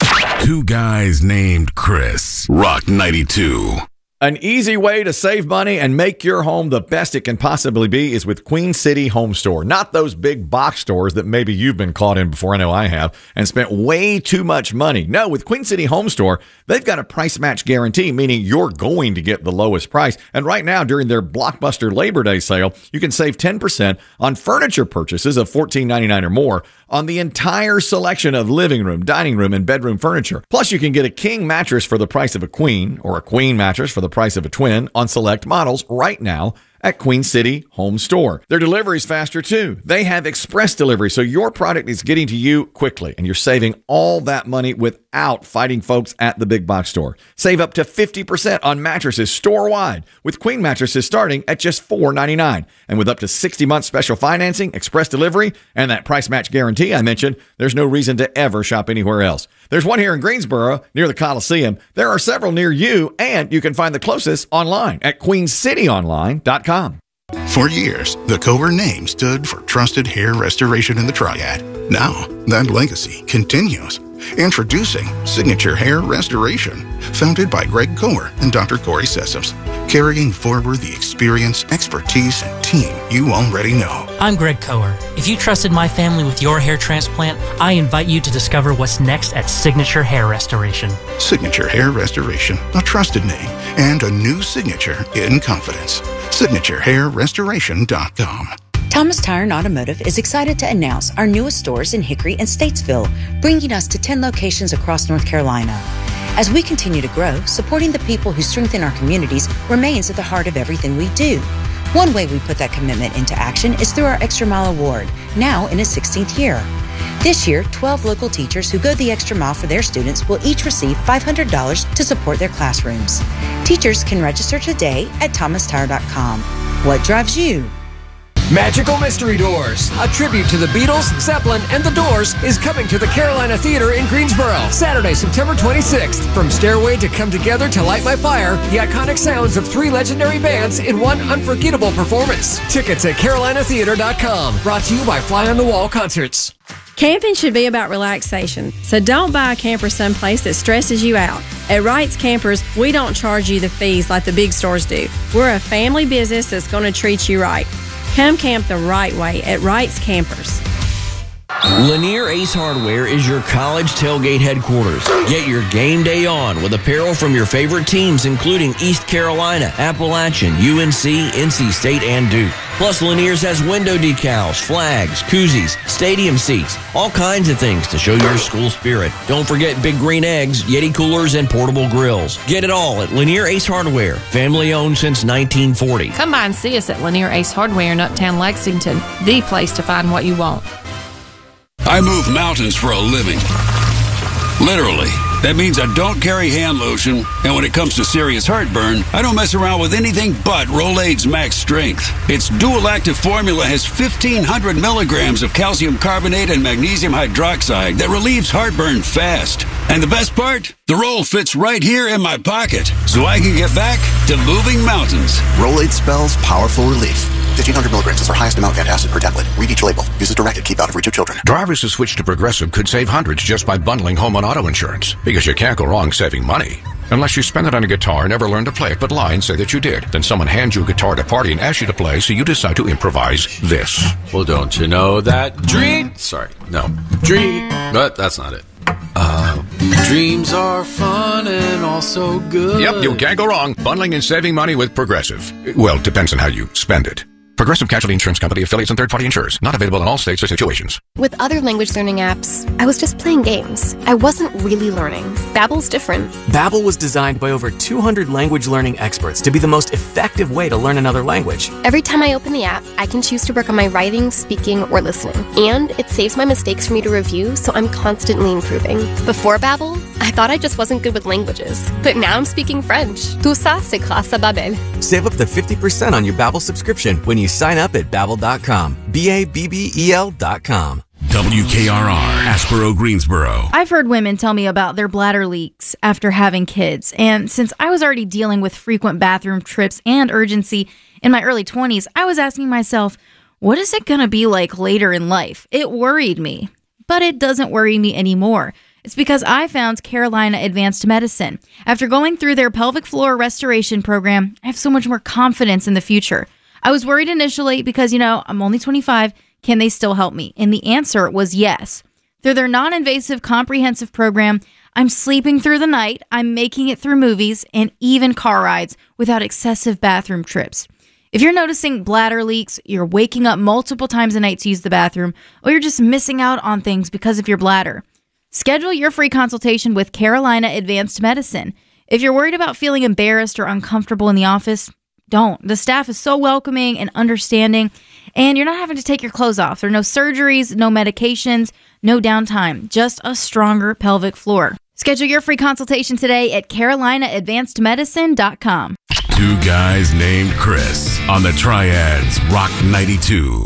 Two Guys Named Chris. Rock ninety-two. An easy way to save money and make your home the best it can possibly be is with Queen City Home Store. Not those big box stores that maybe you've been caught in before, I know I have, and spent way too much money. No, with Queen City Home Store, they've got a price match guarantee, meaning you're going to get the lowest price. And right now, during their Blockbuster Labor Day sale, you can save ten percent on furniture purchases of fourteen ninety-nine or more on the entire selection of living room, dining room, and bedroom furniture. Plus, you can get a king mattress for the price of a queen or a queen mattress for the price of a twin on select models right now at Queen City Home Store. Their delivery is faster too. They have express delivery, so your product is getting to you quickly, and you're saving all that money without fighting folks at the big box store. Save up to fifty percent on mattresses store-wide, with queen mattresses starting at just four ninety-nine. And with up to sixty months special financing, express delivery, and that price match guarantee I mentioned, there's no reason to ever shop anywhere else. There's one here in Greensboro near the Coliseum. There are several near you, and you can find the closest online at queen city online dot com. For years, the Kohler name stood for trusted hair restoration in the Triad. Now, that legacy continues. Introducing Signature Hair Restoration, founded by Greg Kohler and Doctor Corey Sessoms, carrying forward the experience, expertise, and team you already know. I'm Greg Kohler. If you trusted my family with your hair transplant, I invite you to discover what's next at Signature Hair Restoration. Signature Hair Restoration, a trusted name and a new signature in confidence. signature hair restoration dot com. Thomas Tire and Automotive is excited to announce our newest stores in Hickory and Statesville, bringing us to ten locations across North Carolina. As we continue to grow, supporting the people who strengthen our communities remains at the heart of everything we do. One way we put that commitment into action is through our Extra Mile Award, now in its sixteenth year. This year, twelve local teachers who go the extra mile for their students will each receive five hundred dollars to support their classrooms. Teachers can register today at thomas tire dot com. What drives you? Magical Mystery Doors, a tribute to the Beatles, Zeppelin, and the Doors, is coming to the Carolina Theater in Greensboro, Saturday, September twenty-sixth. From Stairway to Come Together to Light My Fire, the iconic sounds of three legendary bands in one unforgettable performance. Tickets at carolina theater dot com. Brought to you by Fly on the Wall Concerts. Camping should be about relaxation, so don't buy a camper someplace that stresses you out. At Wright's Campers, we don't charge you the fees like the big stores do. We're a family business that's going to treat you right. Come camp the right way at Wright's Campers. Lanier Ace Hardware is your college tailgate headquarters. Get your game day on with apparel from your favorite teams, including East Carolina, Appalachian, U N C, N C State, and Duke. Plus, Lanier's has window decals, flags, koozies, stadium seats, all kinds of things to show your school spirit. Don't forget Big Green Eggs, Yeti coolers, and portable grills. Get it all at Lanier Ace Hardware, family owned since nineteen forty. Come by and see us at Lanier Ace Hardware in Uptown Lexington, the place to find what you want. I move mountains for a living. Literally. That means I don't carry hand lotion, and when it comes to serious heartburn, I don't mess around with anything but Rolaids Max Strength. Its dual-active formula has fifteen hundred milligrams of calcium carbonate and magnesium hydroxide that relieves heartburn fast. And the best part? The roll fits right here in my pocket, so I can get back to moving mountains. Rolaids spells powerful relief. fifteen hundred milligrams is our highest amount of antacid per tablet. Read each label. Use as directed. Keep out of reach of children. Drivers who switch to Progressive could save hundreds just by bundling home and auto insurance. Because you can't go wrong saving money. Unless you spend it on a guitar and never learn to play it, but lie and say that you did. Then someone hands you a guitar at a party and asks you to play, so you decide to improvise this. Well, don't you know that dream... Sorry, no. Dream... But that's not it. Uh, dreams are fun and also good. Yep, you can't go wrong bundling and saving money with Progressive. Well, depends on how you spend it. Progressive Casualty Insurance Company, affiliates, and third-party insurers. Not available in all states or situations. With other language learning apps, I was just playing games. I wasn't really learning. Babbel's different. Babbel was designed by over two hundred language learning experts to be the most effective way to learn another language. Every time I open the app, I can choose to work on my writing, speaking, or listening. And it saves my mistakes for me to review, so I'm constantly improving. Before Babbel, I thought I just wasn't good with languages. But now I'm speaking French. Tout ça, c'est grâce à Babbel. Save up to fifty percent on your Babbel subscription when you sign up at babbel dot com. B A B B E L dot com. W K R R, Aspero, Greensboro. I've heard women tell me about their bladder leaks after having kids, and since I was already dealing with frequent bathroom trips and urgency in my early twenties, I was asking myself, what is it going to be like later in life? It worried me, but it doesn't worry me anymore. It's because I found Carolina Advanced Medicine. After going through their pelvic floor restoration program, I have so much more confidence in the future. I was worried initially because, you know, I'm only twenty-five. Can they still help me? And the answer was yes. Through their non-invasive comprehensive program, I'm sleeping through the night, I'm making it through movies, and even car rides without excessive bathroom trips. If you're noticing bladder leaks, you're waking up multiple times a night to use the bathroom, or you're just missing out on things because of your bladder, schedule your free consultation with Carolina Advanced Medicine. If you're worried about feeling embarrassed or uncomfortable in the office, don't. The staff is so welcoming and understanding, and you're not having to take your clothes off. There are no surgeries, no medications, no downtime, just a stronger pelvic floor. Schedule your free consultation today at carolina advanced medicine dot com. Two guys named Chris on the Triads Rock ninety-two.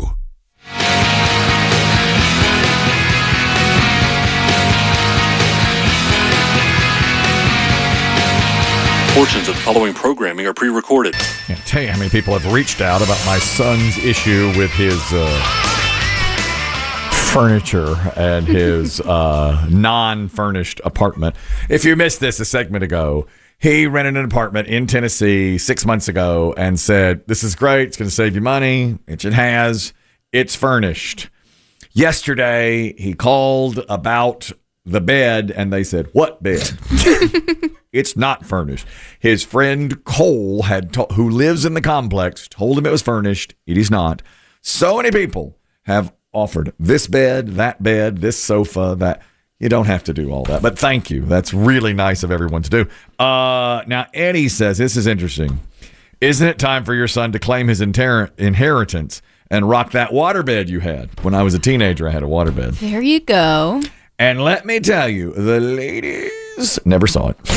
Portions of the following programming are pre-recorded. Can't tell you how many people have reached out about my son's issue with his uh, furniture and his uh, non-furnished apartment. If you missed this a segment ago, he rented an apartment in Tennessee six months ago and said, this is great, it's going to save you money, which it has, it's furnished. Yesterday, he called about the bed, and they said, what bed? It's not furnished. His friend Cole, had to- who lives in the complex, told him it was furnished. It is not. So many people have offered this bed, that bed, this sofa, that. You don't have to do all that. But thank you. That's really nice of everyone to do. Uh, now, Eddie says, this is interesting. Isn't it time for your son to claim his inter- inheritance and rock that waterbed you had? When I was a teenager, I had a waterbed. There you go. And let me tell you, the ladies never saw it.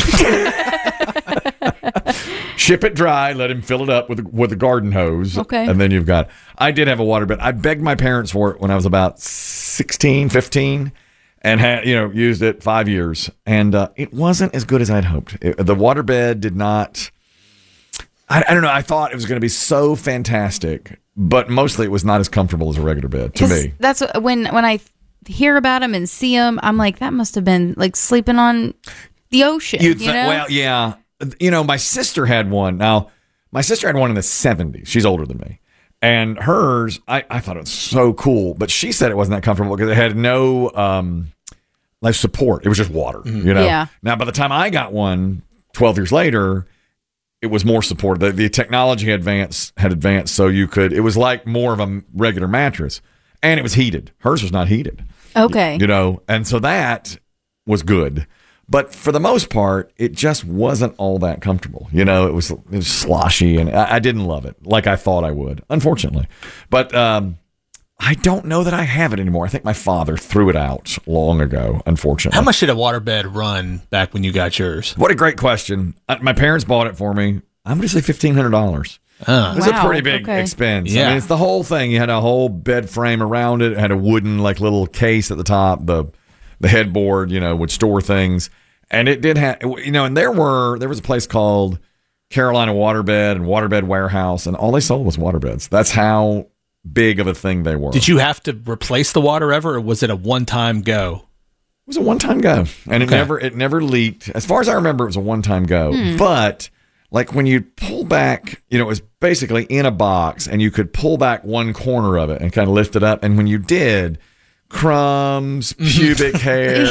Ship it dry, let him fill it up with with a garden hose. Okay. And then you've got, I did have a waterbed. I begged my parents for it when I was about sixteen, fifteen, and had, you know, used it five years. And uh, it wasn't as good as I'd hoped. It, the waterbed did not, I, I don't know, I thought it was going to be so fantastic, but mostly it was not as comfortable as a regular bed to me. That's what- when when I hear about them and see them, I'm like, that must have been like sleeping on the ocean. You'd you th- know? Well, yeah. You know, my sister had one. Now, my sister had one in the seventies. She's older than me. And hers, I, I thought it was so cool, but she said it wasn't that comfortable because it had no um, like support. It was just water, Mm-hmm. you know? Yeah. Now, by the time I got one twelve years later, it was more support. The, the technology had advanced, had advanced, so you could, it was like more of a regular mattress. And it was heated. Hers was not heated. Okay. You know, and so that was good. But for the most part, it just wasn't all that comfortable. You know, it was, it was sloshy, and I, I didn't love it like I thought I would, unfortunately. But um, I don't know that I have it anymore. I think my father threw it out long ago, unfortunately. How much did a waterbed run back when you got yours? What a great question. Uh, my parents bought it for me. I'm going to say fifteen hundred dollars. Uh, it was wow, a pretty big okay. expense. Yeah. I mean, it's the whole thing. You had a whole bed frame around it. It had a wooden like little case at the top. The the headboard, you know, would store things. And it did have, you know, and there were, there was a place called Carolina Waterbed and Waterbed Warehouse, and all they sold was waterbeds. That's how big of a thing they were. Did you have to replace the water ever, or was it a one-time go? It was a one-time go, and it Okay. never it never leaked. As far as I remember, it was a one-time go. Hmm. But like when you pull back, you know, it was basically in a box, and you could pull back one corner of it and kind of lift it up. And when you did, crumbs, pubic hair,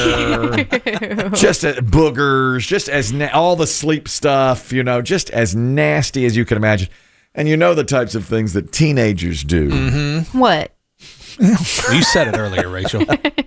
just uh, boogers, just as na- all the sleep stuff, you know, just as nasty as you can imagine. And you know the types of things that teenagers do. Mm-hmm. What? You said it earlier, Rachel.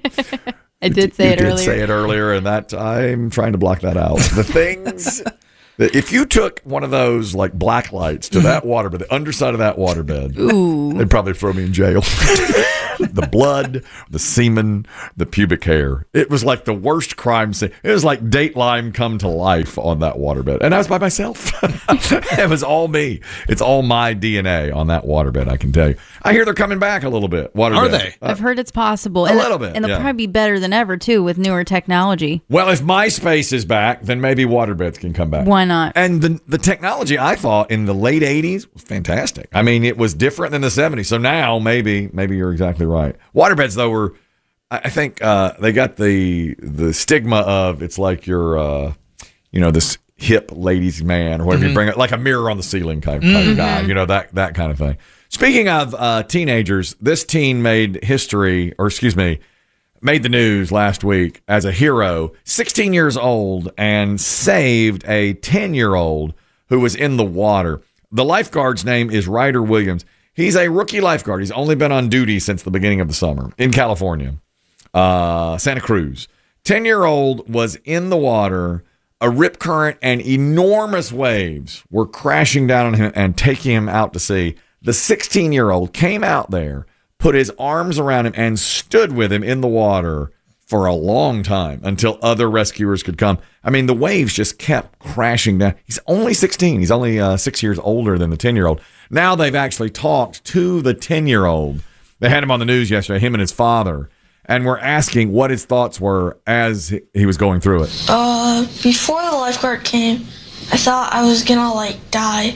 I did say you it did earlier. say it earlier, and that I'm trying to block that out. The things that if you took one of those like black lights to that waterbed, the underside of that waterbed, Ooh. they'd probably throw me in jail. The blood, the semen, the pubic hair. It was like the worst crime scene. It was like Dateline come to life on that waterbed. And I was by myself. It was all me. It's all my D N A on that waterbed, I can tell you. I hear they're coming back a little bit. Waterbed. Are they? I've heard it's possible. a and little bit, And they'll yeah. probably be better than ever, too, with newer technology. Well, if MySpace is back, then maybe waterbeds can come back. Why not? And the the technology, I thought, in the late eighties was fantastic. I mean, it was different than the seventies. So now maybe maybe you're exactly right. Waterbeds, though, were, I I think uh, they got the the stigma of it's like you're, uh, you know, this hip ladies man or whatever Mhm. you bring it, like a mirror on the ceiling kind of, kind of guy, Mhm. you know, that, that kind of thing. Speaking of uh, teenagers, this teen made history, or excuse me, made the news last week as a hero, sixteen years old, and saved a ten-year-old who was in the water. The lifeguard's name is Ryder Williams. He's a rookie lifeguard. He's only been on duty since the beginning of the summer in California, uh, Santa Cruz. ten-year-old was in the water. A rip current and enormous waves were crashing down on him and taking him out to sea. The sixteen-year-old came out there, put his arms around him, and stood with him in the water for a long time until other rescuers could come. I mean, the waves just kept crashing down. He's only sixteen. He's only uh, six years older than the ten-year-old. Now they've actually talked to the ten-year-old. They had him on the news yesterday, him and his father, and were asking what his thoughts were as he- he was going through it. Uh, before the lifeguard came, I thought I was gonna, like, die.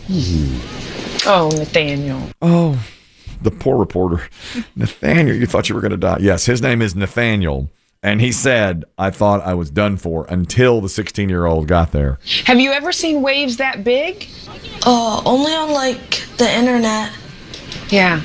Oh, Nathaniel. Oh, the poor reporter. Nathaniel, you thought you were going to die. Yes, his name is Nathaniel. And he said, I thought I was done for until the sixteen-year-old got there. Have you ever seen waves that big? Uh, only on, like, the internet. Yeah.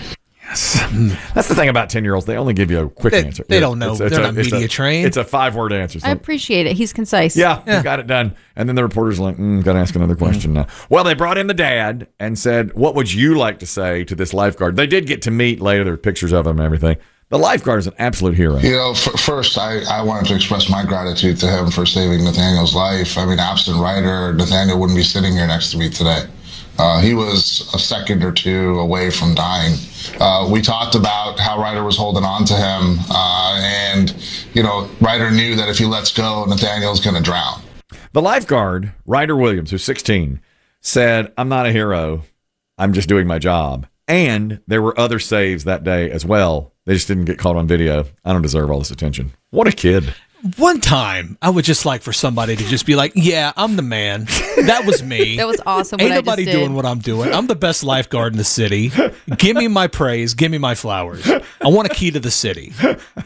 That's the thing about ten-year-olds. They only give you a quick They- answer. they don't know. It's- it's They're a- not it's a- media trained. It's a five-word answer. So I appreciate it. He's concise. Yeah, you got it done. And then the reporter's like, mm, got to ask another question now. Well, they brought in the dad and said, what would you like to say to this lifeguard? They did get to meet later. There were pictures of him and everything. The lifeguard is an absolute hero. You know, f- first, I, I wanted to express my gratitude to him for saving Nathaniel's life. I mean, absent Ryder, Nathaniel wouldn't be sitting here next to me today. Uh, he was a second or two away from dying. Uh, we talked about how Ryder was holding on to him, uh, and, you know, Ryder knew that if he lets go, Nathaniel's going to drown. The lifeguard, Ryder Williams, who's sixteen, said, I'm not a hero. I'm just doing my job. And there were other saves that day as well. They just didn't get caught on video. I don't deserve all this attention. What a kid. One time, I would just like for somebody to just be like, yeah, I'm the man. That was me. That was awesome. Ain't what I just nobody did. doing what I'm doing. I'm the best lifeguard in the city. Give me my praise. Give me my flowers. I want a key to the city.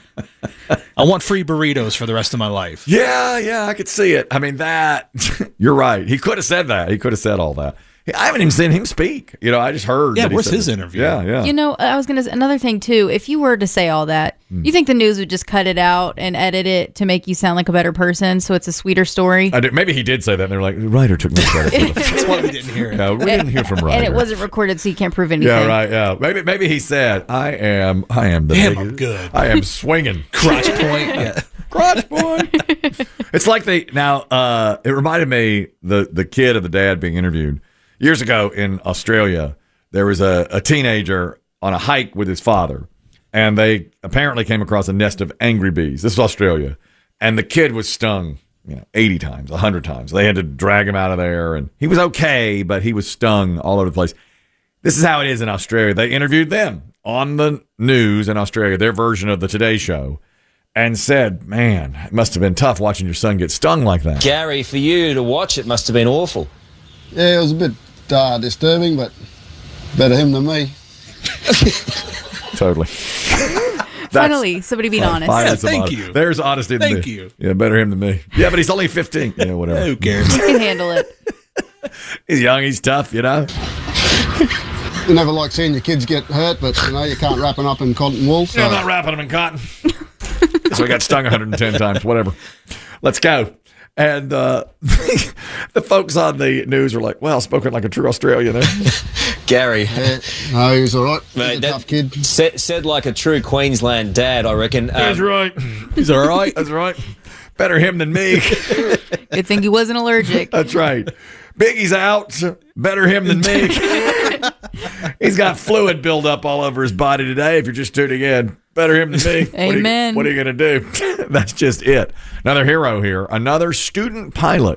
I want free burritos for the rest of my life. Yeah, yeah, I could see it. I mean, that, you're right. He could have said that. He could have said all that. I haven't even seen him speak. You know, I just heard. Yeah, that he where's said his this. interview? Yeah, yeah. You know, I was going to say another thing, too. If you were to say all that, Hmm. you think the news would just cut it out and edit it to make you sound like a better person so it's a sweeter story? I did, maybe he did say that, and they're like, Ryder took no credit for this. That's why we didn't hear it. Yeah, we didn't hear from Ryder. And it wasn't recorded, so you can't prove anything. Yeah, right. Yeah, maybe maybe he said, "I am, I am the Damn, biggest- I'm good. I am swinging Crotch point. Yeah. crotch point." It's like they now. Uh, it reminded me the the kid of the dad being interviewed years ago in Australia. There was a, a teenager on a hike with his father, and they apparently came across a nest of angry bees. This is Australia, and the kid was stung, you know, eighty times, a hundred times. They had to drag him out of there, and he was okay, but he was stung all over the place. This is how it is in Australia. They interviewed them on the news in Australia, their version of the Today Show, and said, man, it must have been tough watching your son get stung like that. Gary, for you to watch it must have been awful. Yeah, it was a bit uh, disturbing, but better him than me. Totally. Finally, somebody being honest. Fine, Yeah, that's thank honest. you. There's honesty in Thank me. you. Yeah, better him than me. Yeah, but he's only fifteen. Yeah, whatever. Who cares? He can handle it. He's young. He's tough, you know? You never like seeing your kids get hurt, but you know you can't wrap them up in cotton wool. So. Yeah, I'm not wrapping them in cotton. So I got stung one hundred ten times. Whatever. Let's go. And uh, the folks on the news were like, well, spoken like a true Australian. Eh? Gary. Yeah, no, he was all right. He's Mate, a that tough kid. Said, said like a true Queensland dad, I reckon. Um, That's right. He's all right. That's right. Better him than me. Good thing he wasn't allergic. That's right. Biggie's out. Better him than me. He's got fluid buildup all over his body today. If you're just tuning in, better him than me. Amen. What are you, what are you going to do? That's just it. Another hero here. Another student pilot